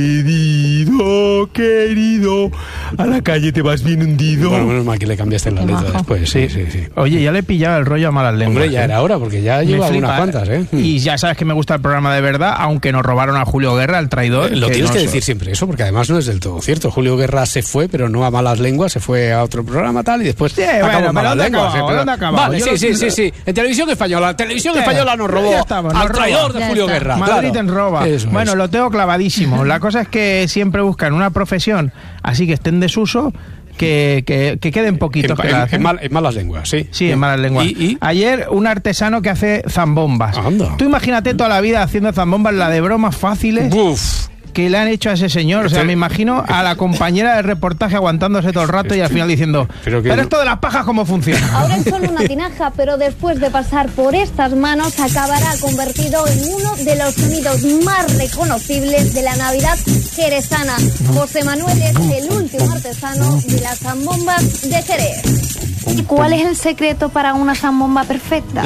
despedido, querido. A la calle te vas bien hundido. Bueno, menos mal que le cambiaste la letra después. Sí, sí, sí. Oye, ya le he pillado el rollo a malas lenguas. Hombre, ya ¿eh? era hora, porque ya Me lleva flipa, unas cuantas, ¿eh? Y ya sabes que me gusta el programa de verdad, aunque nos robaron a Julio Guerra, el traidor. Lo tienes no que sé. decir siempre eso, porque además no es del todo cierto. Julio Guerra se fue, pero no a malas lenguas, se fue a otro programa tal y después Sí, acabó bueno, en pero malas ¿dónde ha lenguas. acabado? eh, pero- ¿Dónde ha acabado? Vale, Yo sí, lo- sí, sí, sí. En Televisión Española, Televisión Sí, Española nos robó ya estamos, nos al traidor roba. de Ya Julio está. Guerra. Madrid claro. te roba. Eso Bueno, es. lo tengo clavadísimo. La cosa es que siempre buscan una profesión así que esté en desuso, que, que, que queden poquitos En, que la en- hacen. en mal- en malas lenguas, sí. Sí, en malas lenguas. ¿Y, y? Ayer, un artesano que hace zambombas. Anda. Tú imagínate toda la vida haciendo zambombas, la de bromas fáciles Uf. que le han hecho a ese señor. O sea, Este- me imagino a la compañera de reportaje aguantándose todo el rato y al final diciendo, Pero pero, que- esto de las pajas, ¿cómo funciona? Ahora es solo una tinaja, pero después de pasar por estas manos acabará convertido en uno de los sonidos más reconocibles de la Navidad jerezana. José Manuel es el último artesano de las zambombas de Jerez. ¿Y cuál es el secreto para una zambomba perfecta?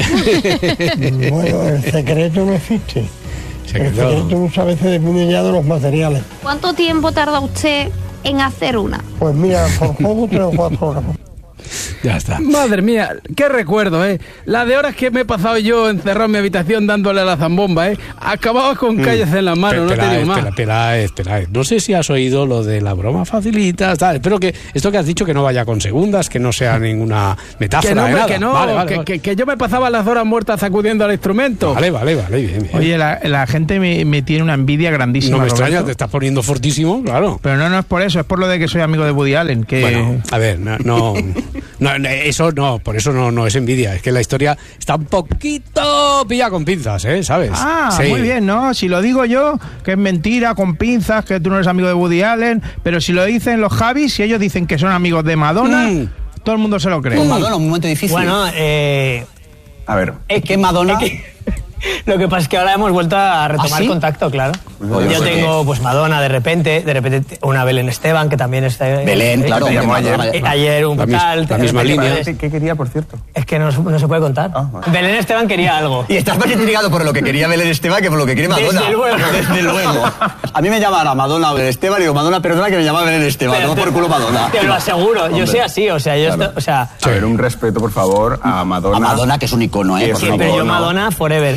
Bueno, el secreto no existe. El Secreto. secreto muchas veces depende ya de los materiales. ¿Cuánto tiempo tarda usted en hacer una. Pues mira, por poco tres o cuatro horas. Ya está. Madre mía, qué recuerdo, ¿eh? La de horas que me he pasado yo encerrado en mi habitación dándole a la zambomba, ¿eh? Acababa con calles en las manos, no te digo más. Espera, espera, espera. No sé si has oído lo de la broma facilita, tal. Espero que esto que has dicho que no vaya con segundas, que no sea ninguna metáfora. Que no, de nada. que no, vale, vale, que, vale. que, que yo me pasaba las horas muertas sacudiendo al instrumento. Vale, vale, vale, bien, bien. Oye, la, la gente me, me tiene una envidia grandísima. No me Roberto. extraña, te estás poniendo fortísimo, claro. Pero no, no es por eso, es por lo de que soy amigo de Woody Allen. Que... Bueno, a ver, no, no, no, eso no, por eso no, no es envidia, es que la historia está un poquito pilla con pinzas, ¿eh? ¿Sabes? Ah, sí. Muy bien, ¿no? Si lo digo yo, que es mentira, con pinzas, que tú no eres amigo de Woody Allen, pero si lo dicen los Javis, si ellos dicen que son amigos de Madonna, mm. todo el mundo se lo cree. Con Madonna, un momento difícil. Bueno, eh... A ver. Es que Madonna... Es que... Lo que pasa es que ahora hemos vuelto a retomar ¿Ah, sí? contacto, claro. No, yo yo tengo, pues Madonna, de repente, de repente una Belén Esteban, que también está... Belén, eh, claro. que llamó ayer, ayer. ayer un la tal... Mis, la misma línea. ¿Qué quería, por cierto? Es que no, no se puede contar. Ah, vale. Belén Esteban quería algo. Y estás más intrigado por lo que quería Belén Esteban que por lo que quiere Madonna. Desde luego. Desde luego. A mí me llaman Madonna o Belén Esteban y digo, Madonna, perdona que me llama Belén Esteban. No por culo Madonna. Te lo aseguro, yo Hombre. sé así, o sea, yo... Claro. Esto, o sea, a ver, un respeto, por favor, a Madonna. A Madonna, que es un icono, ¿eh? Sí, pero yo Madonna forever.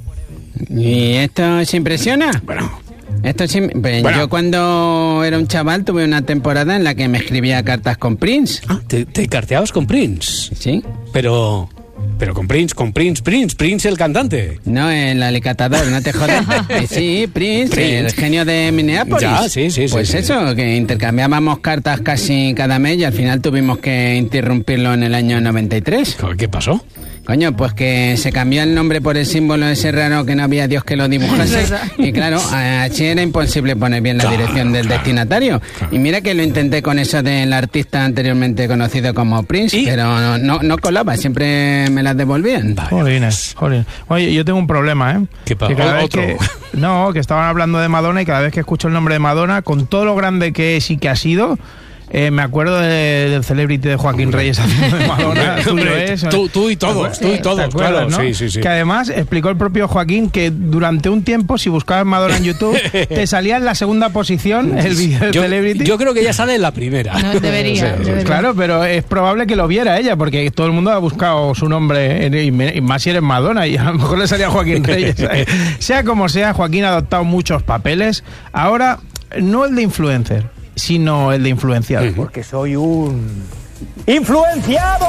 ¿Y esto se impresiona? Bueno. Esto sí, pues bueno. Yo cuando era un chaval tuve una temporada en la que me escribía cartas con Prince. Ah, ¿te, te carteabas con Prince? Sí. Pero... Pero con Prince, con Prince, Prince, Prince el cantante. No, el alicatador, no te jodas. Sí, Prince, Prince, el genio de Minneapolis. Ya, sí, sí, pues sí. Pues eso, sí. que intercambiábamos cartas casi cada mes y al final tuvimos que interrumpirlo en el año noventa y tres. ¿Qué pasó? Coño, pues que se cambió el nombre por el símbolo ese raro que no había Dios que lo dibujase. Y claro, a H era imposible poner bien la claro, dirección del claro, destinatario. Claro. Y mira que lo intenté con eso del artista anteriormente conocido como Prince, ¿y? Pero no, no, no colaba, siempre me las devolvían. Jolines, jolines. Oye, yo tengo un problema, ¿eh? ¿Qué pasa? Que cada vez ¿Otro? que, no, que estaban hablando de Madonna y cada vez que escucho el nombre de Madonna, con todo lo grande que es y que ha sido... Eh, me acuerdo de, del celebrity de Joaquín Reyes haciendo de Madonna. tú, Hombre, es, tú, tú y todos, tú y todos, acuerdas, claro. ¿no? Sí, sí, sí. Que además explicó el propio Joaquín que durante un tiempo, si buscabas Madonna en YouTube, te salía en la segunda posición el vídeo del yo, celebrity. Yo creo que ya sale en la primera. No, debería, sí, debería. Claro, pero es probable que lo viera ella, porque todo el mundo ha buscado su nombre, y más si eres Madonna, y a lo mejor le salía Joaquín Reyes. Sea como sea, Joaquín ha adoptado muchos papeles. Ahora, no el de influencer, sino el de influenciado. Uh-huh. Porque soy un... ¡influenciado!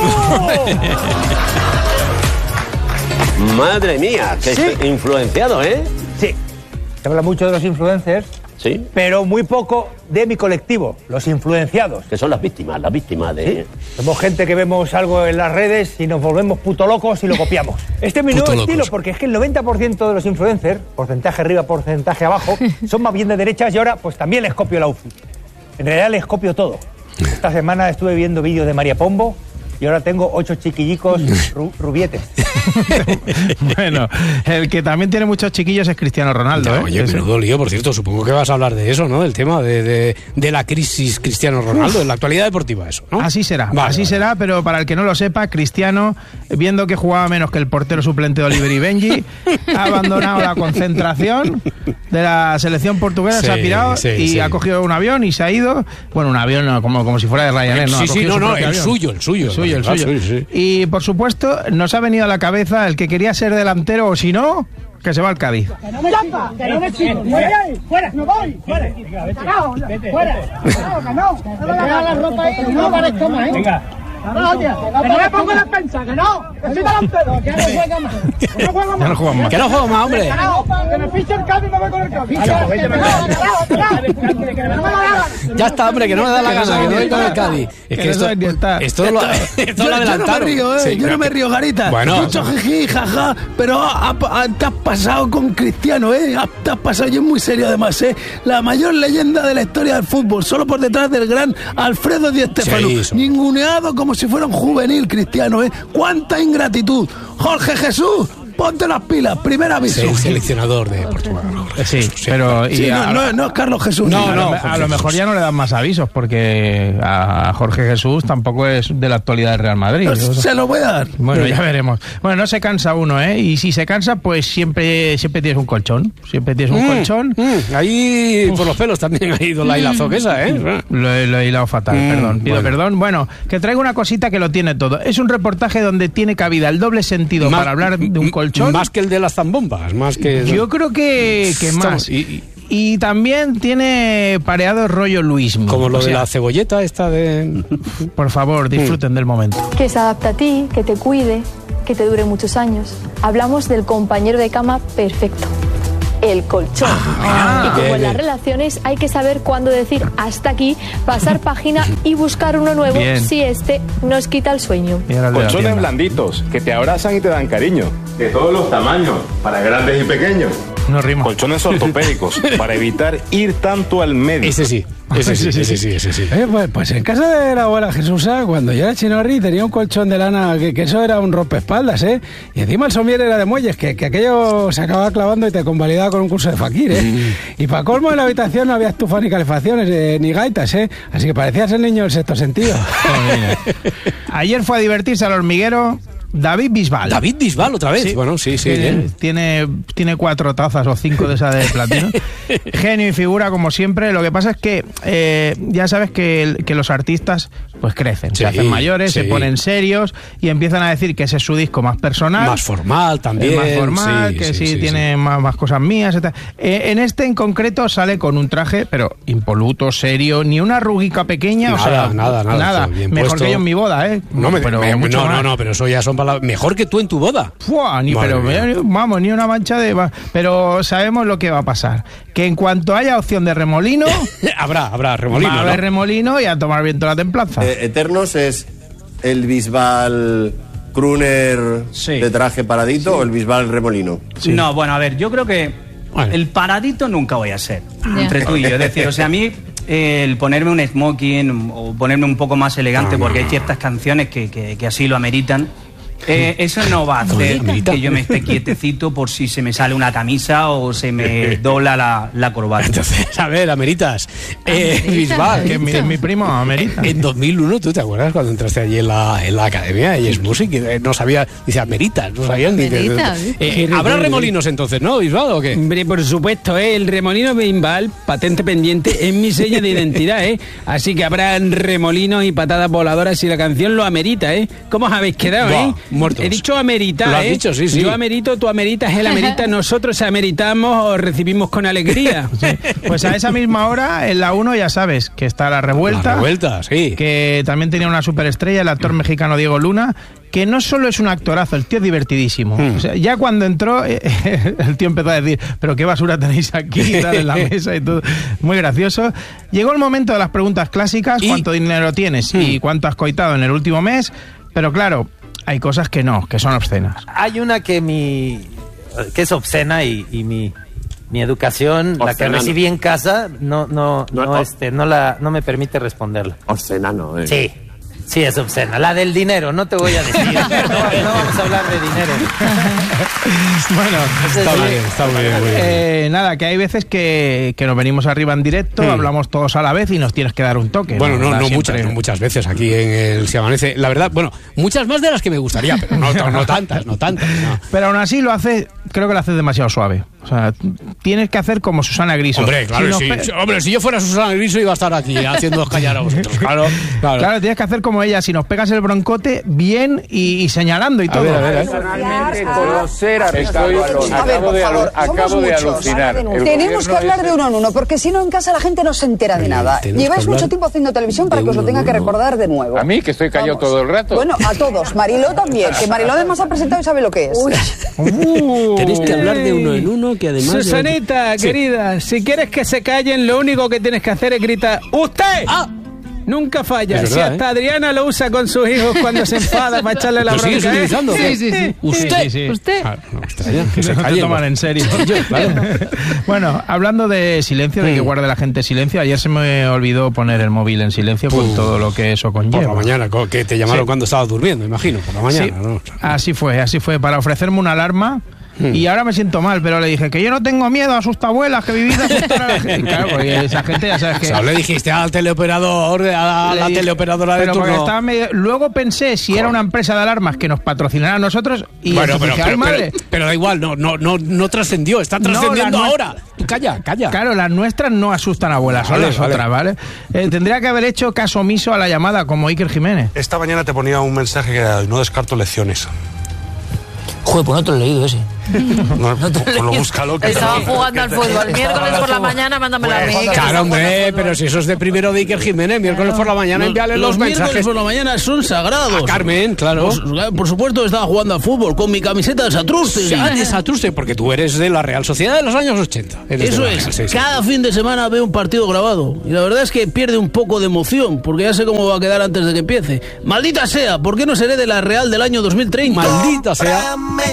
Madre mía, que ¿Sí? influenciado, ¿eh? Sí, se habla mucho de los influencers, sí, pero muy poco de mi colectivo, los influenciados. Que son las víctimas, las víctimas de... ¿Sí? Somos gente que vemos algo en las redes y nos volvemos puto locos y lo copiamos. Este es mi nuevo estilo, porque es que el noventa por ciento de los influencers, porcentaje arriba, porcentaje abajo, son más bien de derechas y ahora pues también les copio el outfit. En realidad les copio todo. Esta semana estuve viendo vídeos de María Pombo y ahora tengo ocho chiquillicos ru rubietes. Bueno, el que también tiene muchos chiquillos es Cristiano Ronaldo. Ya, ¿eh? oye, menudo lío, por cierto. Supongo que vas a hablar de eso, ¿no? Del tema de, de, de la crisis Cristiano Ronaldo, en la actualidad deportiva, eso, ¿no? Así será, vale, así vale. será, pero para el que no lo sepa, Cristiano, viendo que jugaba menos que el portero suplente de Oliver y Benji, ha abandonado la concentración de la selección portuguesa, sí, se ha pirado sí, y sí. ha cogido un avión y se ha ido. Bueno, un avión no, como, como si fuera de Ryanair, ¿no? Sí, sí, no, no, el suyo, el suyo. El suyo, el ah, suyo. Sí, sí. Y por supuesto, nos ha venido a la cabeza el que quería ser delantero o si no, que se va al Cádiz. Que no me llama, que no me chico, fuera, fuera, no voy, fuera, carajo, fuera, carajo, que no, no me hagas la ropa ahí, no parezco más, ¿eh? Venga. No, oye, que no me pongo la pensa, que no, que soy delantero, que no juega más, que no juega más. Ya no juega más. Que no juega más, hombre. Que me fiche el Cádiz y me voy con el Cádiz. Ya está, hombre, que no me da la gana, que no voy con el Cádiz. Es que esto, esto lo, esto lo adelantaron. Yo no me río, ¿eh? Sí, Yo no me río, Garita. Bueno. Mucho jiji, jaja, pero ha- ha- te has pasado con Cristiano, ¿eh? Ha- Te has pasado, y es muy serio además, ¿eh? La mayor leyenda de la historia del fútbol, solo por detrás del gran Alfredo Di Stéfano. Sí, eso. Ninguneado como si fuera un juvenil, Cristiano, ¿eh? ¡Cuánta ingratitud! Jorge Jesús, ponte las pilas, primer aviso. Sí, el seleccionador de Portugal. Sí, sí, pero... Y Sí, a, no, no, no es Carlos Jesús. No, Sí, no, Jorge a lo mejor Jesús. ya no le dan más avisos, porque a Jorge Jesús tampoco es de la actualidad del Real Madrid. Pues se lo voy a dar. Bueno, ya veremos. Bueno, no se cansa uno, ¿eh? Y si se cansa, pues siempre siempre tienes un colchón. Siempre tienes un Mm, colchón. mm, ahí por los pelos también ha ido la hilazo que esa, ¿eh? Lo, he- lo he hilado fatal, Mm, perdón. Pido bueno. perdón. Bueno, que traigo una cosita que lo tiene todo. Es un reportaje donde tiene cabida el doble sentido Más- para hablar de un colchón. Más que el de las zambombas, más que... Yo creo que, que más. Estamos- y- y- Y también tiene pareado rollo Luismi. como lo O de sea, la cebolleta esta de... Por favor, disfruten del momento. Que se adapte a ti, que te cuide, que te dure muchos años. Hablamos del compañero de cama perfecto, el colchón. Ah, y como bien, en las bien. relaciones hay que saber cuándo decir hasta aquí, pasar página y buscar uno nuevo Bien. si este nos quita el sueño. Y ahora el de la Colchones tienda. blanditos que te abrazan y te dan cariño. De todos los tamaños, para grandes y pequeños. No rima. Colchones ortopédicos para evitar ir tanto al médico. Ese sí, ese sí, ese sí, ese sí. Eh, pues, pues en casa de la abuela Jesusa, cuando yo era chinorri, tenía un colchón de lana que, que eso era un rompeespaldas, ¿eh? Y encima el somier era de muelles, que, que aquello se acababa clavando y te convalidaba con un curso de fakir, ¿eh? Y para colmo en la habitación no había estufa ni calefacciones, eh, ni gaitas, ¿eh? Así que parecías el niño del sexto sentido. Ayer fue a divertirse al hormiguero David Bisbal. David Bisbal otra vez. Sí. Bueno, sí, sí. Tiene, bien. tiene, tiene cuatro tazas o cinco de esas de platino. Genio y figura, como siempre. Lo que pasa es que eh, ya sabes que, el- que los artistas pues crecen, Sí, se hacen mayores, sí. se ponen serios y empiezan a decir que ese es su disco más personal. Más formal también. Es más formal, sí, que sí, sí, sí, tiene Más, más cosas mías. et cetera. Eh, en este en concreto sale con un traje, pero impoluto, serio, ni una arruguica pequeña. Nada, o sea, nada, nada, todo bien Mejor puesto. que yo en mi boda, ¿eh? No, me, pero me- mucho no, más. no, no, pero eso ya son palabras. Mejor que tú en tu boda. Fua, ni, Madre pero, mía. ni- vamos, ni una mancha de... va- Pero sabemos lo que va a pasar. Que en cuanto haya opción de remolino... habrá, habrá remolino, Va a haber ¿no? remolino y a tomar viento la templanza. Eh, Eternos es el Bisbal crooner de traje paradito o el Bisbal remolino. No, bueno, a ver, yo creo que el paradito nunca voy a ser. Ya. Entre tú y yo. Es decir, o sea, a mí eh, el ponerme un smoking o ponerme un poco más elegante, No, no, porque no. hay ciertas canciones que, que- que así lo ameritan. eh, eso no va a hacer amerita. que yo me esté quietecito por si se me sale una camisa o se me dobla la, la corbata. Entonces, a ver, Ameritas. Eh, Bisbal, que mi, mi primo Amerita. En dos mil uno, ¿tú te acuerdas cuando entraste allí en la, en la academia de Yes Music? Eh, No sabía, dice Ameritas, no sabían ni que. Ameritas, Eh, ¿eh? ¿Habrá recuerdo. remolinos entonces, no, Bisbal, o qué? Hombre, por supuesto, ¿eh? El remolino Bisbal, patente pendiente, es mi sello de identidad, ¿eh? Así que habrá remolinos y patadas voladoras si la canción lo amerita, ¿eh? ¿Cómo os habéis quedado, Buah, eh? muertos. He dicho ameritar, Lo has ¿eh? dicho, sí, sí. Yo amerito, tú ameritas, él amerita, nosotros ameritamos o recibimos con alegría. Pues a esa misma hora, en la uno ya sabes que está La Revuelta. La Revuelta, sí. Que también tenía una superestrella, el actor mexicano Diego Luna, que no solo es un actorazo, el tío es divertidísimo. Hmm. O sea, ya cuando entró, eh, el tío empezó a decir, pero qué basura tenéis aquí y tal, en la mesa y todo. Muy gracioso. Llegó el momento de las preguntas clásicas, ¿cuánto dinero tienes Hmm. y cuánto has coitado en el último mes? Pero claro, hay cosas que no, que son obscenas. Hay una que mi que es obscena y, y mi mi educación, la que Obscena, recibí en casa, no no No, no, no. este no la no me permite responderla. Obscena, no, eh. Sí. Sí, es obscena. La del dinero, no te voy a decir. No, no vamos a hablar de dinero. Bueno, Está muy bien, está muy bien, muy bien. Eh, nada, que hay veces que, que nos venimos arriba en directo, Hmm. hablamos todos a la vez y nos tienes que dar un toque. Bueno, no, Da no siempre- muchas, no muchas veces aquí en el Se Amanece. La verdad, bueno, muchas más de las que me gustaría, pero no, no, no tantas, no tantas. No. Pero aún así lo hace, creo que lo haces demasiado suave. O sea, tienes que hacer como Susana Griso. Hombre, claro, Si nos sí, pe- sí, hombre, si yo fuera Susana Griso iba a estar aquí haciendo callar a vosotros. Claro, claro. Claro, tienes que hacer como ella, si nos pegas el broncote, bien y, y señalando y A todo. ver, a ver, a ver. Personalmente grosera, Estoy- A ver, por favor, acabo somos de muchos. alucinar. El Tenemos gobierno que hablar es- de uno en uno, porque si no en casa la gente no se entera de nada. tenemos Lleváis que hablar mucho tiempo haciendo televisión para de que os lo uno tenga en que uno. recordar de nuevo. A mí, que estoy callado Vamos. todo el rato. Bueno, a todos. Mariló también, que Mariló además ha presentado y sabe lo que es. Tenéis que hablar de uno en uno, que además... Susanita, Sí. querida, si quieres que se callen, lo único que tienes que hacer es gritar ¡Usted! Nunca falla. Es Si verdad, hasta ¿eh? Adriana lo usa con sus hijos cuando se enfada para echarle la ¿Lo bronca. sigues ¿eh? utilizando? Sí, sí, sí. Usted. Sí, sí. ¿Usted? Ah, no, extraña, que se No te calle, toman ¿no? en serio. Yo, claro. Bueno, hablando de silencio, de que Mm. guarde la gente silencio, ayer se me olvidó poner el móvil en silencio con Uf. todo lo que eso Por conlleva. la mañana, co- que te llamaron Sí. cuando estabas durmiendo, imagino, por la mañana, Sí. ¿no? Así fue, así fue, para ofrecerme una alarma. Hmm. Y ahora me siento mal, pero le dije que yo no tengo miedo a asustabuelas, que vivís de asustar a la gente. Claro, porque esa gente ya sabes O que... sea, le dijiste al teleoperador, a Le la dije- teleoperadora de pero porque turno. estaba medio- Luego pensé si era una empresa de alarmas que nos patrocinara a nosotros y Bueno, entonces pero, dije, "Ay, pero, madre". pero- pero da igual, no, no, no, no trascendió, está No, trascendiendo la nuestra- ahora. Tú calla, calla. Claro, las nuestras no asustan a abuelas, son Vale, las vale. otras, ¿vale? Eh, tendría que haber hecho caso omiso a la llamada, como Iker Jiménez. Esta mañana te ponía un mensaje que era, no descarto lecciones. Joder, pues no te lo he leído ese. No, pues lo búscalo. Que Estaba te- jugando al fútbol. Miércoles por la mañana, mándamelo a mí. que Claro, está hombre, jugando al pero si eso es de primero de Iker Jiménez, miércoles por la mañana envíale los, los miércoles mensajes. por la mañana son sagrados. A Carmen, claro. Por, por supuesto estaba jugando al fútbol con mi camiseta de Satruste. Ya de Satruste, porque tú eres de la Real Sociedad de los años ochenta. Eres Eso de la es, Real, sí, sí. cada fin de semana veo un partido grabado y la verdad es que pierde un poco de emoción porque ya sé cómo va a quedar antes de que empiece. Maldita sea, ¿por qué no seré de la Real del año dos mil treinta? Maldita sea.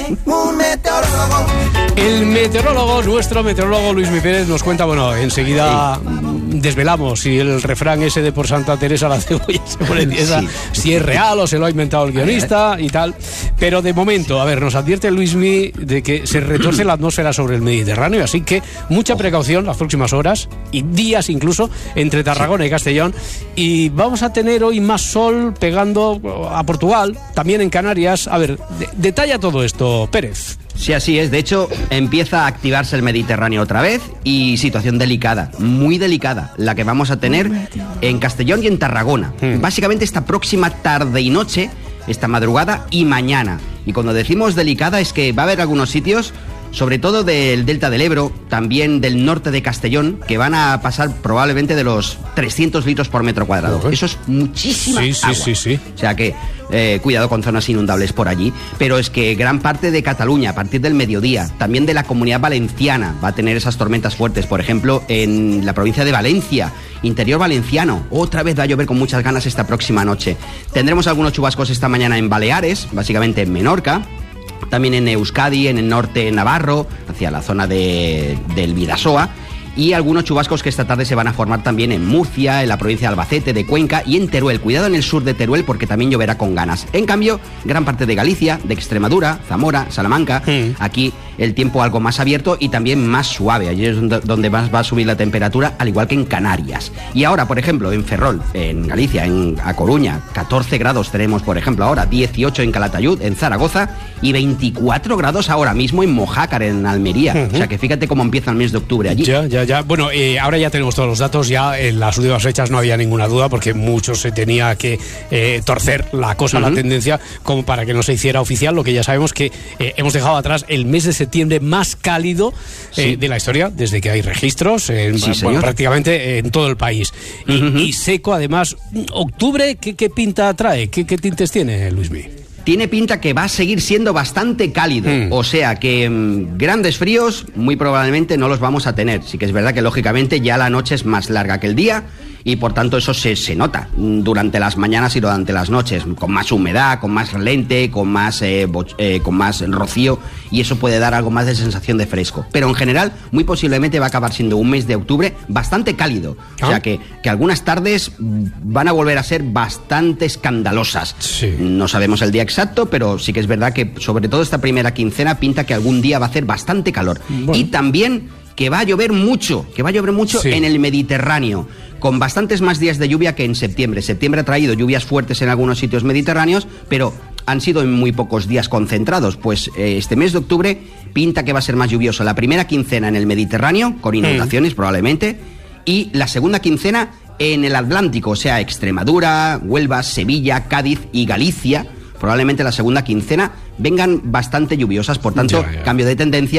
El meteorólogo, nuestro meteorólogo Luis Mi Pérez nos cuenta, bueno, enseguida desvelamos si el refrán ese de por Santa Teresa la cebolla se pone tiesa, Sí. si es real o se lo ha inventado el guionista y tal. Pero de momento, a ver, nos advierte Luismi de que se retorce la atmósfera sobre el Mediterráneo, así que mucha precaución las próximas horas y días incluso entre Tarragona y Castellón. Y vamos a tener hoy más sol pegando a Portugal, también en Canarias. A ver, de- detalla todo esto, Pérez. Sí, así es. De hecho, empieza a activarse el Mediterráneo otra vez y situación delicada, muy delicada, la que vamos a tener en Castellón y en Tarragona. Básicamente esta próxima tarde y noche, esta madrugada y mañana. Y cuando decimos delicada es que va a haber algunos sitios, sobre todo del Delta del Ebro, también del norte de Castellón, que van a pasar probablemente de los trescientos litros por metro cuadrado. Ojo. Eso es muchísima Sí, sí, agua. sí, sí. O sea que eh, cuidado con zonas inundables por allí. Pero es que gran parte de Cataluña, a partir del mediodía, también de la Comunidad Valenciana, va a tener esas tormentas fuertes. Por ejemplo, en la provincia de Valencia, interior valenciano, otra vez va a llover con muchas ganas esta próxima noche. Tendremos algunos chubascos esta mañana en Baleares, básicamente en Menorca. También en Euskadi, en el norte navarro, hacia la zona de, del Bidasoa. Y algunos chubascos que esta tarde se van a formar también en Murcia, en la provincia de Albacete, de Cuenca y en Teruel. Cuidado en el sur de Teruel porque también lloverá con ganas. En cambio, gran parte de Galicia, de Extremadura, Zamora, Salamanca, aquí el tiempo algo más abierto y también más suave. Allí es donde- donde más va a subir la temperatura, al igual que en Canarias. Y ahora, por ejemplo, en Ferrol, en Galicia, en A Coruña, catorce grados tenemos, por ejemplo, ahora, dieciocho en Calatayud, en Zaragoza y veinticuatro grados ahora mismo en Mojácar, en Almería. O sea que fíjate cómo empieza el mes de octubre allí. Ya, ya, ya. Bueno, eh, ahora ya tenemos todos los datos. Ya en las últimas fechas no había ninguna duda porque mucho se tenía que eh, torcer la cosa, la Ujú. tendencia, como para que no se hiciera oficial. Lo que ya sabemos que eh, hemos dejado atrás el mes de septiembre más cálido eh, Sí. de la historia, desde que hay registros, en, Sí, bueno, señor. prácticamente en todo el país. Y, y seco, además. ¿Octubre qué, qué pinta trae? ¿Qué, qué tintes tiene, Luismi? Tiene pinta que va a seguir siendo bastante cálido. O sea que mm, grandes fríos muy probablemente no los vamos a tener. Sí que es verdad que lógicamente ya la noche es más larga que el día y por tanto eso se, se nota mm, durante las mañanas y durante las noches, con más humedad, con más lente, con más, eh, boch- eh, con más rocío y eso puede dar algo más de sensación de fresco. Pero en general muy posiblemente va a acabar siendo un mes de octubre bastante cálido. O sea que, que algunas tardes mm, van a volver a ser bastante escandalosas. No sabemos el día exacto, pero sí que es verdad que sobre todo esta primera quincena pinta que algún día va a hacer bastante calor. Y también que va a llover mucho, que va a llover mucho Sí. en el Mediterráneo, con bastantes más días de lluvia que en septiembre. Septiembre ha traído lluvias fuertes en algunos sitios mediterráneos, pero han sido en muy pocos días concentrados. Pues eh, este mes de octubre pinta que va a ser más lluvioso. La primera quincena en el Mediterráneo, con inundaciones probablemente, y la segunda quincena en el Atlántico, o sea, Extremadura, Huelva, Sevilla, Cádiz y Galicia. Probablemente la segunda quincena vengan bastante lluviosas, por tanto, Ya, ya. cambio de tendencia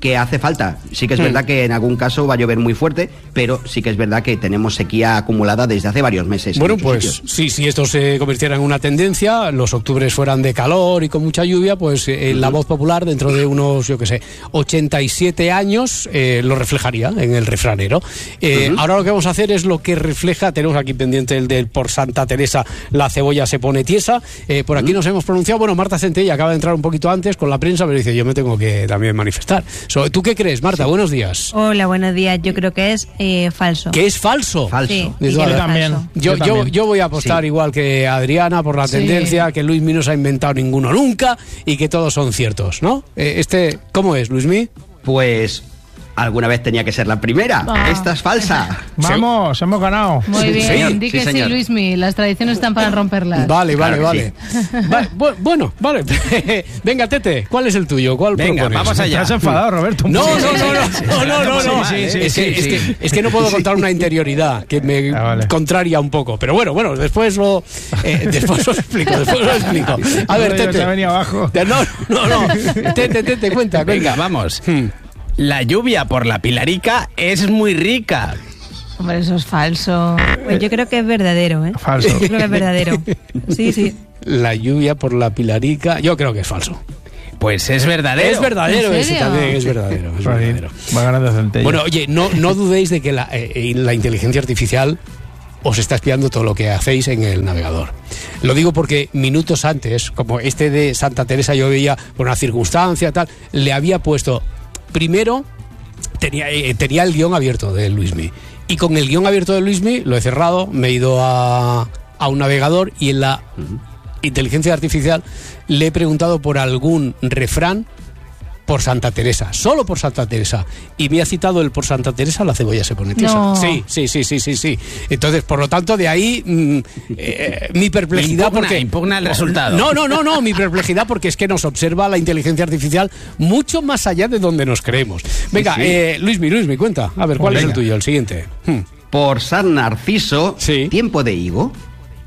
que hace falta. Sí que es Mm. verdad que en algún caso va a llover muy fuerte, pero sí que es verdad que tenemos sequía acumulada desde hace varios meses. Bueno, en muchos pues sitios. sí, si esto se convirtiera en una tendencia, los octubres fueran de calor y con mucha lluvia, pues eh, la voz popular dentro de unos, yo qué sé, ochenta y siete años eh, lo reflejaría en el refranero. Eh, Ujú. Ahora lo que vamos a hacer es lo que refleja, tenemos aquí pendiente el del por Santa Teresa, la cebolla se pone tiesa. Eh, por aquí nos hemos pronunciado, bueno, Marta Centella acaba de entrar un poquito antes con la prensa, pero dice, yo me tengo que también manifestar. So, ¿tú qué crees, Marta? Buenos días. Hola, buenos días. Yo creo que es eh, falso. ¿Que es falso? Sí, Yo, yo creo que es también. falso. Yo, Yo yo, también. yo voy a apostar Sí. igual que Adriana por la Sí. tendencia, que Luismi no se ha inventado ninguno nunca y que todos son ciertos, ¿no? Eh, este, ¿cómo es, Luismi? Pues alguna vez tenía que ser la primera. Ah. Esta es falsa. Vamos, hemos ganado. Muy Sí, bien, señor. di Sí, que sí, señor. Luismi, las tradiciones están para romperlas. Vale, vale, Claro vale. Va- bu- bueno, vale. Venga, Tete, ¿cuál es el tuyo? ¿Cuál Venga, propones? vamos allá. ¿Te has enfadado, Roberto? No, no, Sí, no, sí, no, sí, no, no, no, no. Sí, sí, Es sí, que- sí, es que- sí. es que no puedo contar una interioridad que me Ah, vale. contraria un poco. Pero bueno, bueno, después lo, eh, después lo explico, después lo explico. A ver, Yo se ha Tete. venido abajo. No, no, no. Tete, Tete, cuenta, Venga, cuenta. vamos. Hmm. La lluvia por la Pilarica es muy rica. Hombre, eso es falso. Pues yo creo que es verdadero, ¿eh? Falso. Yo creo que es verdadero. Sí, sí. La lluvia por la Pilarica, yo creo que es falso. Pues es verdadero. Es verdadero ¿En ese serio? también, es verdadero. Es verdadero. Va ganando Centella. Bueno, oye, no, no dudéis de que la, eh, la inteligencia artificial os está espiando todo lo que hacéis en el navegador. Lo digo porque minutos antes, como este de Santa Teresa, yo veía por una circunstancia tal, le había puesto, primero tenía, eh, tenía el guión abierto de Luismi, y con el guión abierto de Luismi lo he cerrado, me he ido a, a un navegador y en la inteligencia artificial le he preguntado por algún refrán por Santa Teresa, solo por Santa Teresa, y me ha citado el por Santa Teresa la cebolla se pone tiesa. No. Sí, sí, sí, sí, sí, sí. Entonces, por lo tanto, de ahí mm, eh, mi perplejidad Impugna, porque impugna el resultado. No, no, no, no, mi perplejidad porque es que nos observa la inteligencia artificial mucho más allá de donde nos creemos. Venga, Sí, sí. eh, Luismi, Luismi, cuenta. A ver, ¿cuál es el Venga. tuyo? El siguiente. Hmm. Por San Narciso, Sí. tiempo de higo.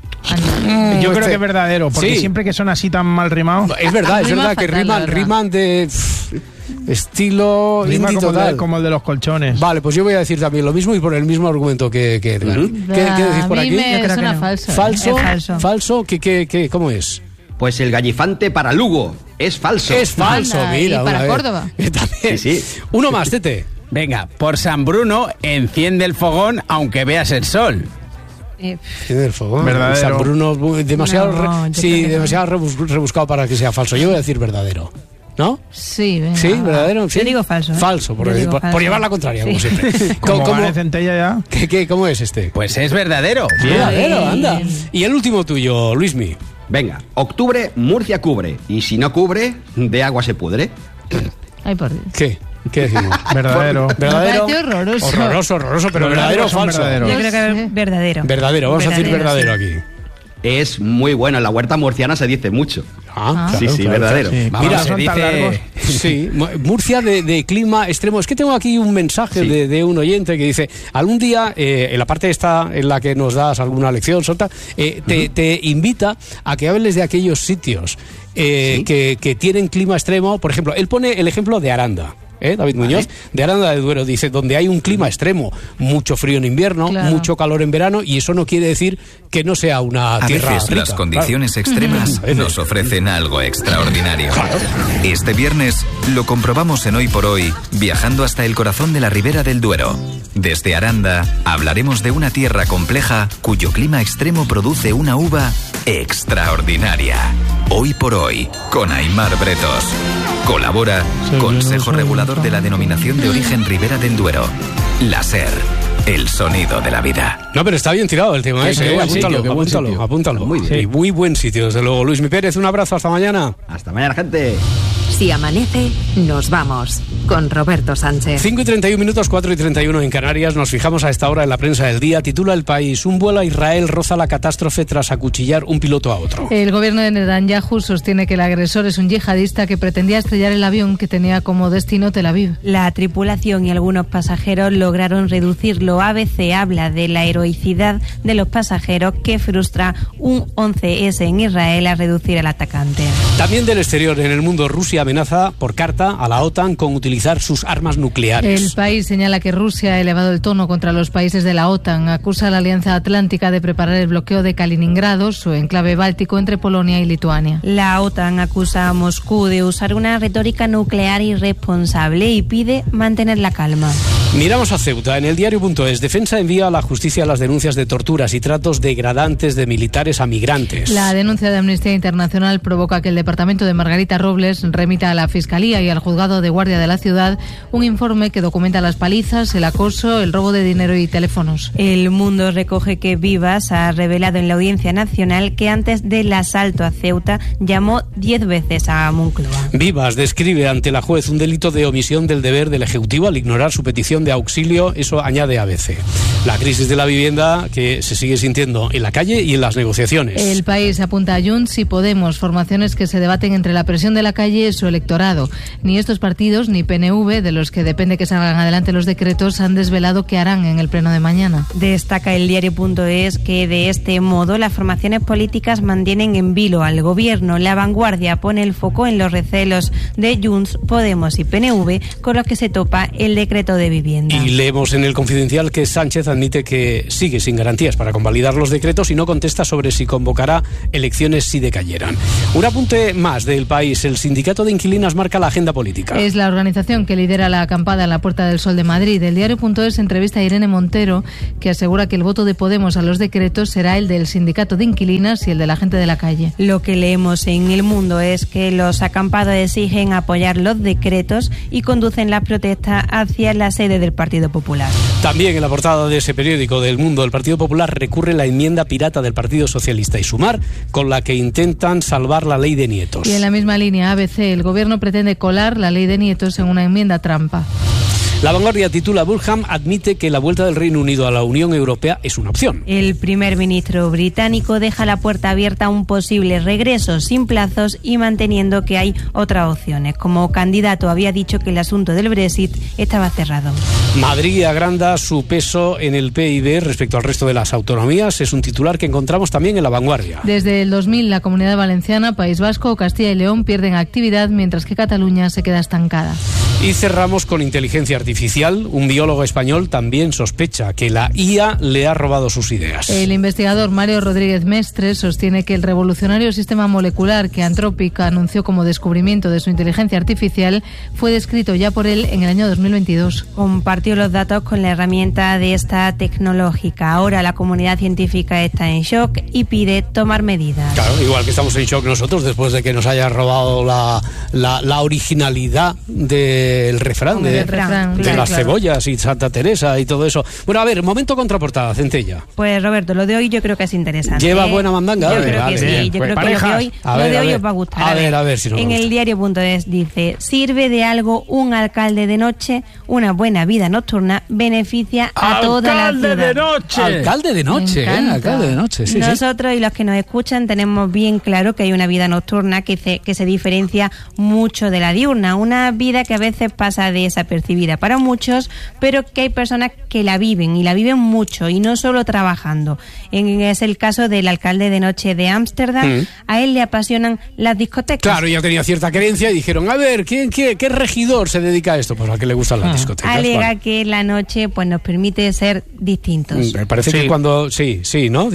Yo creo este- que es verdadero, porque Sí. siempre que son así tan mal rimados. Es verdad, es Rima verdad que fatal, la riman, verdad. riman de pff, estilo Rima indie como, el de, total. como el de los colchones. Vale, pues yo voy a decir también lo mismo y por el mismo argumento que, que Edgar. Ujú. ¿Qué, qué decís por A mí aquí? me Yo creo suena que no. falso. ¿eh? ¿Falso? Es falso. ¿Falso? ¿Qué, qué, qué, ¿Cómo es? Pues el gallifante para Lugo. Es falso. Es falso, Anda, mira. y para una vez. Córdoba. Eh, también. Sí, sí. Uno más, Tete. Venga, por San Bruno enciende el fogón aunque veas el sol. Eh, Tiene el fogón. Verdadero. San Bruno, bu- demasiado, No, re- yo sí, creo que no. demasiado rebus- rebuscado para que sea falso. Yo voy a decir verdadero. ¿No? Sí, venga. ¿Sí? ¿Verdadero? ¿Sí? Yo digo falso, ¿eh? Falso, por, Yo digo por- falso. por llevar la contraria, Sí. como siempre. Como ¿Cómo, gane Centella ya. qué- qué- ¿Cómo es este? Pues es verdadero. Verdadero, Bien. anda. Y el último tuyo, Luismi. Venga, octubre, Murcia cubre. Y si no cubre, de agua se pudre. Ay, por Dios. ¿Qué? ¿Qué decimos? Verdadero. ¿Verdadero? Me parece horroroso. Horroroso, horroroso, pero Los verdadero o verdaderos son falso. verdaderos. yo No creo que sé. es verdadero. Verdadero, vamos a decir verdadero sí. aquí. Es muy bueno. En la huerta murciana se dice mucho. Ah, Sí, sí, verdadero. Sí. Vamos, Mira, se son tan dice- largos. Sí, Mu- Murcia de, de clima extremo. Es que tengo aquí un mensaje Sí. de, de un oyente que dice, algún día, eh, en la parte esta en la que nos das alguna lección, Sota, eh, te, te invita a que hables de aquellos sitios eh, Sí. que, que tienen clima extremo. Por ejemplo, él pone el ejemplo de Aranda. ¿Eh? David Muñoz, de Aranda de Duero, dice, donde hay un clima extremo, mucho frío en invierno, Claro. mucho calor en verano, y eso no quiere decir que no sea una A tierra veces rica, las condiciones claro. extremas A veces. nos ofrecen algo extraordinario. Este viernes lo comprobamos en Hoy por Hoy, viajando hasta el corazón de la Ribera del Duero. Desde Aranda hablaremos de una tierra compleja cuyo clima extremo produce una uva extraordinaria. Hoy por Hoy, con Aimar Bretos. Colabora Consejo Regulador de la Denominación de Origen Ribera del Duero. La SER, el sonido de la vida. No, pero está bien tirado el tema Qué- ese, qué eh, buen apúntalo, sitio, qué buen apúntalo, sitio. apúntalo. Muy bien. Y muy buen sitio, desde luego. Luis Mi Pérez, un abrazo, hasta mañana. Hasta mañana, gente. Si amanece, nos vamos. Con Roberto Sánchez. cinco y treinta y un minutos, cuatro y treinta y uno en Canarias. Nos fijamos a esta hora en la prensa del día. Titula El País: un vuelo a Israel roza la catástrofe tras acuchillar un piloto a otro. El gobierno de Netanyahu sostiene que el agresor es un yihadista que pretendía estrellar el avión que tenía como destino Tel Aviv. La tripulación y algunos pasajeros lograron reducirlo. A B C habla de la heroicidad de los pasajeros que frustra un once ese en Israel a reducir al atacante. También del exterior, en el mundo, Rusia Rusia amenaza por carta a la OTAN con utilizar sus armas nucleares. El país señala que Rusia ha elevado el tono contra los países de la OTAN. Acusa a la Alianza Atlántica de preparar el bloqueo de Kaliningrado, su enclave báltico entre Polonia y Lituania. La OTAN acusa a Moscú de usar una retórica nuclear irresponsable y pide mantener la calma. Miramos a Ceuta. En el diario punto es, Defensa envía a la justicia las denuncias de torturas y tratos degradantes de militares a migrantes. La denuncia de Amnistía Internacional provoca que el departamento de Margarita Robles remita a la Fiscalía y al Juzgado de Guardia de la ciudad un informe que documenta las palizas, el acoso, el robo de dinero y teléfonos. El Mundo recoge que Vivas ha revelado en la Audiencia Nacional que antes del asalto a Ceuta llamó diez veces a Moncloa. Vivas describe ante la juez un delito de omisión del deber del Ejecutivo al ignorar su petición de auxilio, eso añade A B C. La crisis de la vivienda que se sigue sintiendo en la calle y en las negociaciones. El país apunta a Junts y Podemos, formaciones que se debaten entre la presión de la calle y su electorado. Ni estos partidos ni P N V, de los que depende que salgan adelante los decretos, han desvelado qué harán en el pleno de mañana. Destaca el diario punto es que de este modo las formaciones políticas mantienen en vilo al gobierno. La Vanguardia pone el foco en los recelos de Junts, Podemos y P N V con los que se topa el decreto de vivienda. Y leemos en el Confidencial que Sánchez admite que sigue sin garantías para convalidar los decretos y no contesta sobre si convocará elecciones si decayeran. Un apunte más del país. El Sindicato de Inquilinas marca la agenda política. Es la organización que lidera la acampada en la Puerta del Sol de Madrid. El diario punto es entrevista a Irene Montero, que asegura que el voto de Podemos a los decretos será el del Sindicato de Inquilinas y el de la gente de la calle. Lo que leemos en El Mundo es que los acampados exigen apoyar los decretos y conducen las protestas hacia la sede del Partido Popular. También en la portada de ese periódico del Mundo, el Partido Popular recurre la enmienda pirata del Partido Socialista y Sumar, con la que intentan salvar la ley de nietos. Y en la misma línea, A B C, el gobierno pretende colar la ley de nietos en una enmienda trampa. La Vanguardia titula: Burham admite que la vuelta del Reino Unido a la Unión Europea es una opción. El primer ministro británico deja la puerta abierta a un posible regreso sin plazos y manteniendo que hay otras opciones. Como candidato había dicho que el asunto del Brexit estaba cerrado. Madrid agranda su peso en el P I B respecto al resto de las autonomías. Es un titular que encontramos también en La Vanguardia. Desde el dos mil, la Comunidad Valenciana, País Vasco, Castilla y León pierden actividad, mientras que Cataluña se queda estancada. Y cerramos con inteligencia artificial. Un biólogo español también sospecha que la I A le ha robado sus ideas. El investigador Mario Rodríguez Mestre sostiene que el revolucionario sistema molecular que Anthropic anunció como descubrimiento de su inteligencia artificial fue descrito ya por él en el año dos mil veintidós. Compartió los datos con la herramienta de esta tecnológica. Ahora la comunidad científica está en shock y pide tomar medidas. Claro, igual que estamos en shock nosotros después de que nos haya robado la, la, la originalidad del refrán, de, refrán, de claro, las claro. cebollas y Santa Teresa y todo eso. Bueno, a ver, momento contraportada, Centella. Pues Roberto, lo de hoy yo creo que es interesante. ¿Lleva ¿eh? buena mandanga? Yo A ver, creo vale, que sí, bien. yo Pues creo parejas. que lo de hoy, A lo ver, de a hoy ver. os va a gustar. A ver, a ver si nos En gusta. el diario punto es dice, ¿sirve de algo un alcalde de noche? Una buena vida nocturna beneficia a toda la ¡Alcalde ciudad. de noche! Alcalde de noche, Me ¿eh? encanta. Alcalde de noche, sí, sí. Nosotros y los que nos escuchan tenemos bien claro que hay una vida nocturna que se, que se diferencia mucho de la diurna, una vida que a veces pasa desapercibida para muchos, pero que hay personas que la viven y la viven mucho y no solo trabajando. En, es el caso del alcalde de noche de Ámsterdam. Mm. A él le apasionan las discotecas. Claro, ya tenía cierta creencia y dijeron, a ver, ¿quién, qué, qué regidor se dedica a esto? Pues al que le gustan las discotecas. Alega vale. que la noche pues nos permite ser distintos. Me parece Sí. que cuando... Sí, sí, ¿no?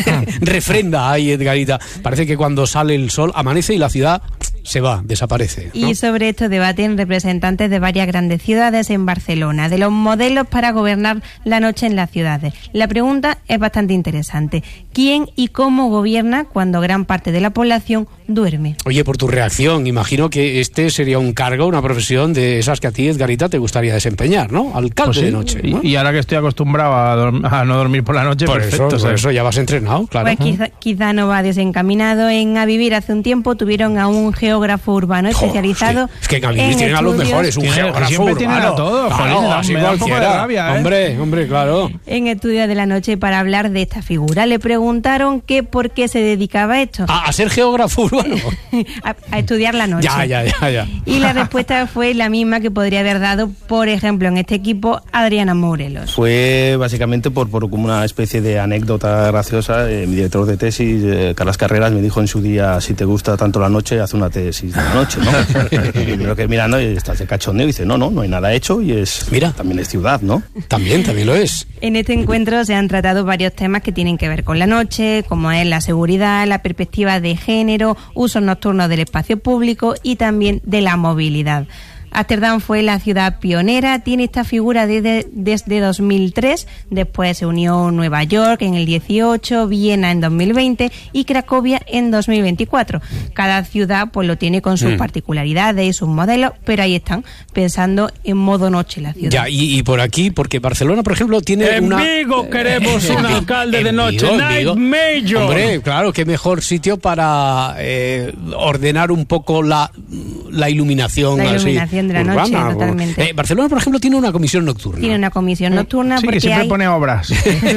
Refrenda ahí, Edgarita. Parece que cuando sale el sol amanece y la ciudad se va, desaparece, ¿no? Y sobre esto debaten representantes de varias grandes ciudades en Barcelona, de los modelos para gobernar la noche en las ciudades. La pregunta es bastante interesante. ¿Quién y cómo gobierna cuando gran parte de la población duerme? Oye, por tu reacción, imagino que este sería un cargo, una profesión de esas que a ti, Edgarita, te gustaría desempeñar, ¿no? Alcalde Pues sí. de noche, ¿no? Y, y ahora que estoy acostumbrado a, dorm- a no dormir por la noche, Por perfecto. eso, por ¿sabes? eso ya vas entrenado, claro. Pues quizá, quizá no va desencaminado. En A Vivir hace un tiempo tuvieron a un geógrafo urbano Jo, especializado es que, es que en A Vivir en tienen a los estudios- mejores, un Tiene- geógrafo siempre tienen urbano. a todos, Claro, jolín, así me da un poco de cualquiera. rabia, ¿eh? Hombre, hombre, claro. en Estudios de la Noche para hablar de esta figura. Le preguntaron que por qué se dedicaba a esto. A, a ser geógrafo peruano? a, a estudiar la noche. Ya, ya, ya, ya. Y la respuesta fue la misma que podría haber dado, por ejemplo, en este equipo, Adriana Morelos. Fue básicamente por, por como una especie de anécdota graciosa. Eh, mi director de tesis, eh, Carlas Carreras, me dijo en su día, si te gusta tanto la noche, haz una tesis de la noche, ¿no? Y creo que mirando, y estás de cachondeo, y dice, no, no, no hay nada hecho, y es Mira. también es ciudad, ¿no? También, también lo es. En este encuentro se han tratado varios temas que tienen que ver con la noche, como es la seguridad, la perspectiva de género, usos nocturnos del espacio público y también de la movilidad. Ámsterdam fue la ciudad pionera, tiene esta figura desde, desde dos mil tres, después se unió Nueva York en el dieciocho, Viena en dos mil veinte y Cracovia en dos mil veinticuatro. Cada ciudad pues lo tiene con sus mm. particularidades y sus modelos, pero ahí están, pensando en modo noche la ciudad. Ya, y, y por aquí, porque Barcelona, por ejemplo, tiene en una... En Vigo queremos un alcalde de noche, Vigo, Night Vigo. Mayor. Hombre, claro, qué mejor sitio para eh, ordenar un poco la, la iluminación. La iluminación así, de la urbana, noche, o... totalmente. Eh, Barcelona, por ejemplo, tiene una comisión nocturna. Tiene una comisión nocturna sí, porque que siempre hay... pone obras.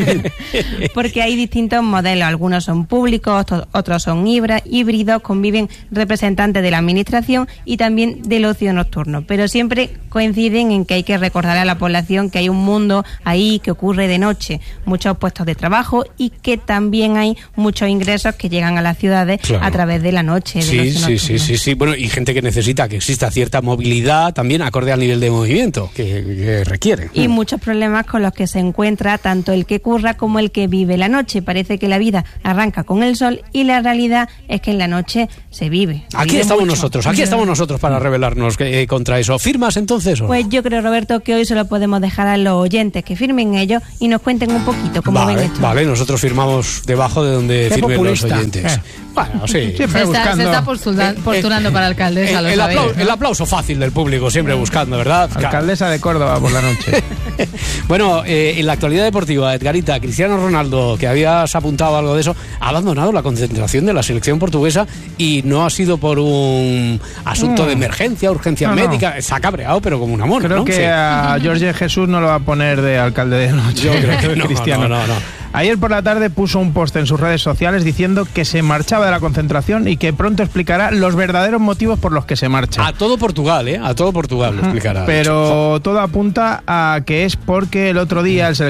porque hay distintos modelos. Algunos son públicos, otros son híbridos, conviven representantes de la administración y también del ocio nocturno. Pero siempre coinciden en que hay que recordar a la población que hay un mundo ahí que ocurre de noche, muchos puestos de trabajo y que también hay muchos ingresos que llegan a las ciudades claro. a través de la noche. Sí, del ocio sí, sí, sí, sí. Bueno, y gente que necesita que exista cierta movilidad también acorde al nivel de movimiento que, que requiere. Y muchos problemas con los que se encuentra tanto el que curra como el que vive la noche. Parece que la vida arranca con el sol y la realidad es que en la noche se vive. Se aquí vive estamos mucho. nosotros, aquí estamos nosotros para rebelarnos eh, contra eso. ¿Firmas entonces? ¿O? Pues yo creo, Roberto, que hoy se lo podemos dejar a los oyentes que firmen ellos y nos cuenten un poquito cómo vale, ven esto. Vale, nosotros firmamos debajo de donde Qué firmen populista. los oyentes. Eh. Bueno, sí. Se está, buscando... se está postulando, postulando eh, para alcaldesa. El, lo el, sabéis, aplauso, ¿no? el aplauso fácil del público, siempre buscando, ¿verdad? Alcaldesa de Córdoba por la noche. Bueno, eh, en la actualidad deportiva, Edgarita, Cristiano Ronaldo, que habías apuntado algo de eso, ha abandonado la concentración de la selección portuguesa y no ha sido por un asunto no. de emergencia, urgencia no, médica. No. Se ha cabreado, pero como un amor. Creo ¿no? que sí. a Jorge Jesús no lo va a poner de alcalde de noche. Yo creo que no, Cristiano. no, no, no. Ayer por la tarde puso un post en sus redes sociales diciendo que se marchaba de la concentración y que pronto explicará los verdaderos motivos por los que se marcha. A todo Portugal, ¿eh? A todo Portugal lo explicará. Pero todo apunta a que es porque el otro día el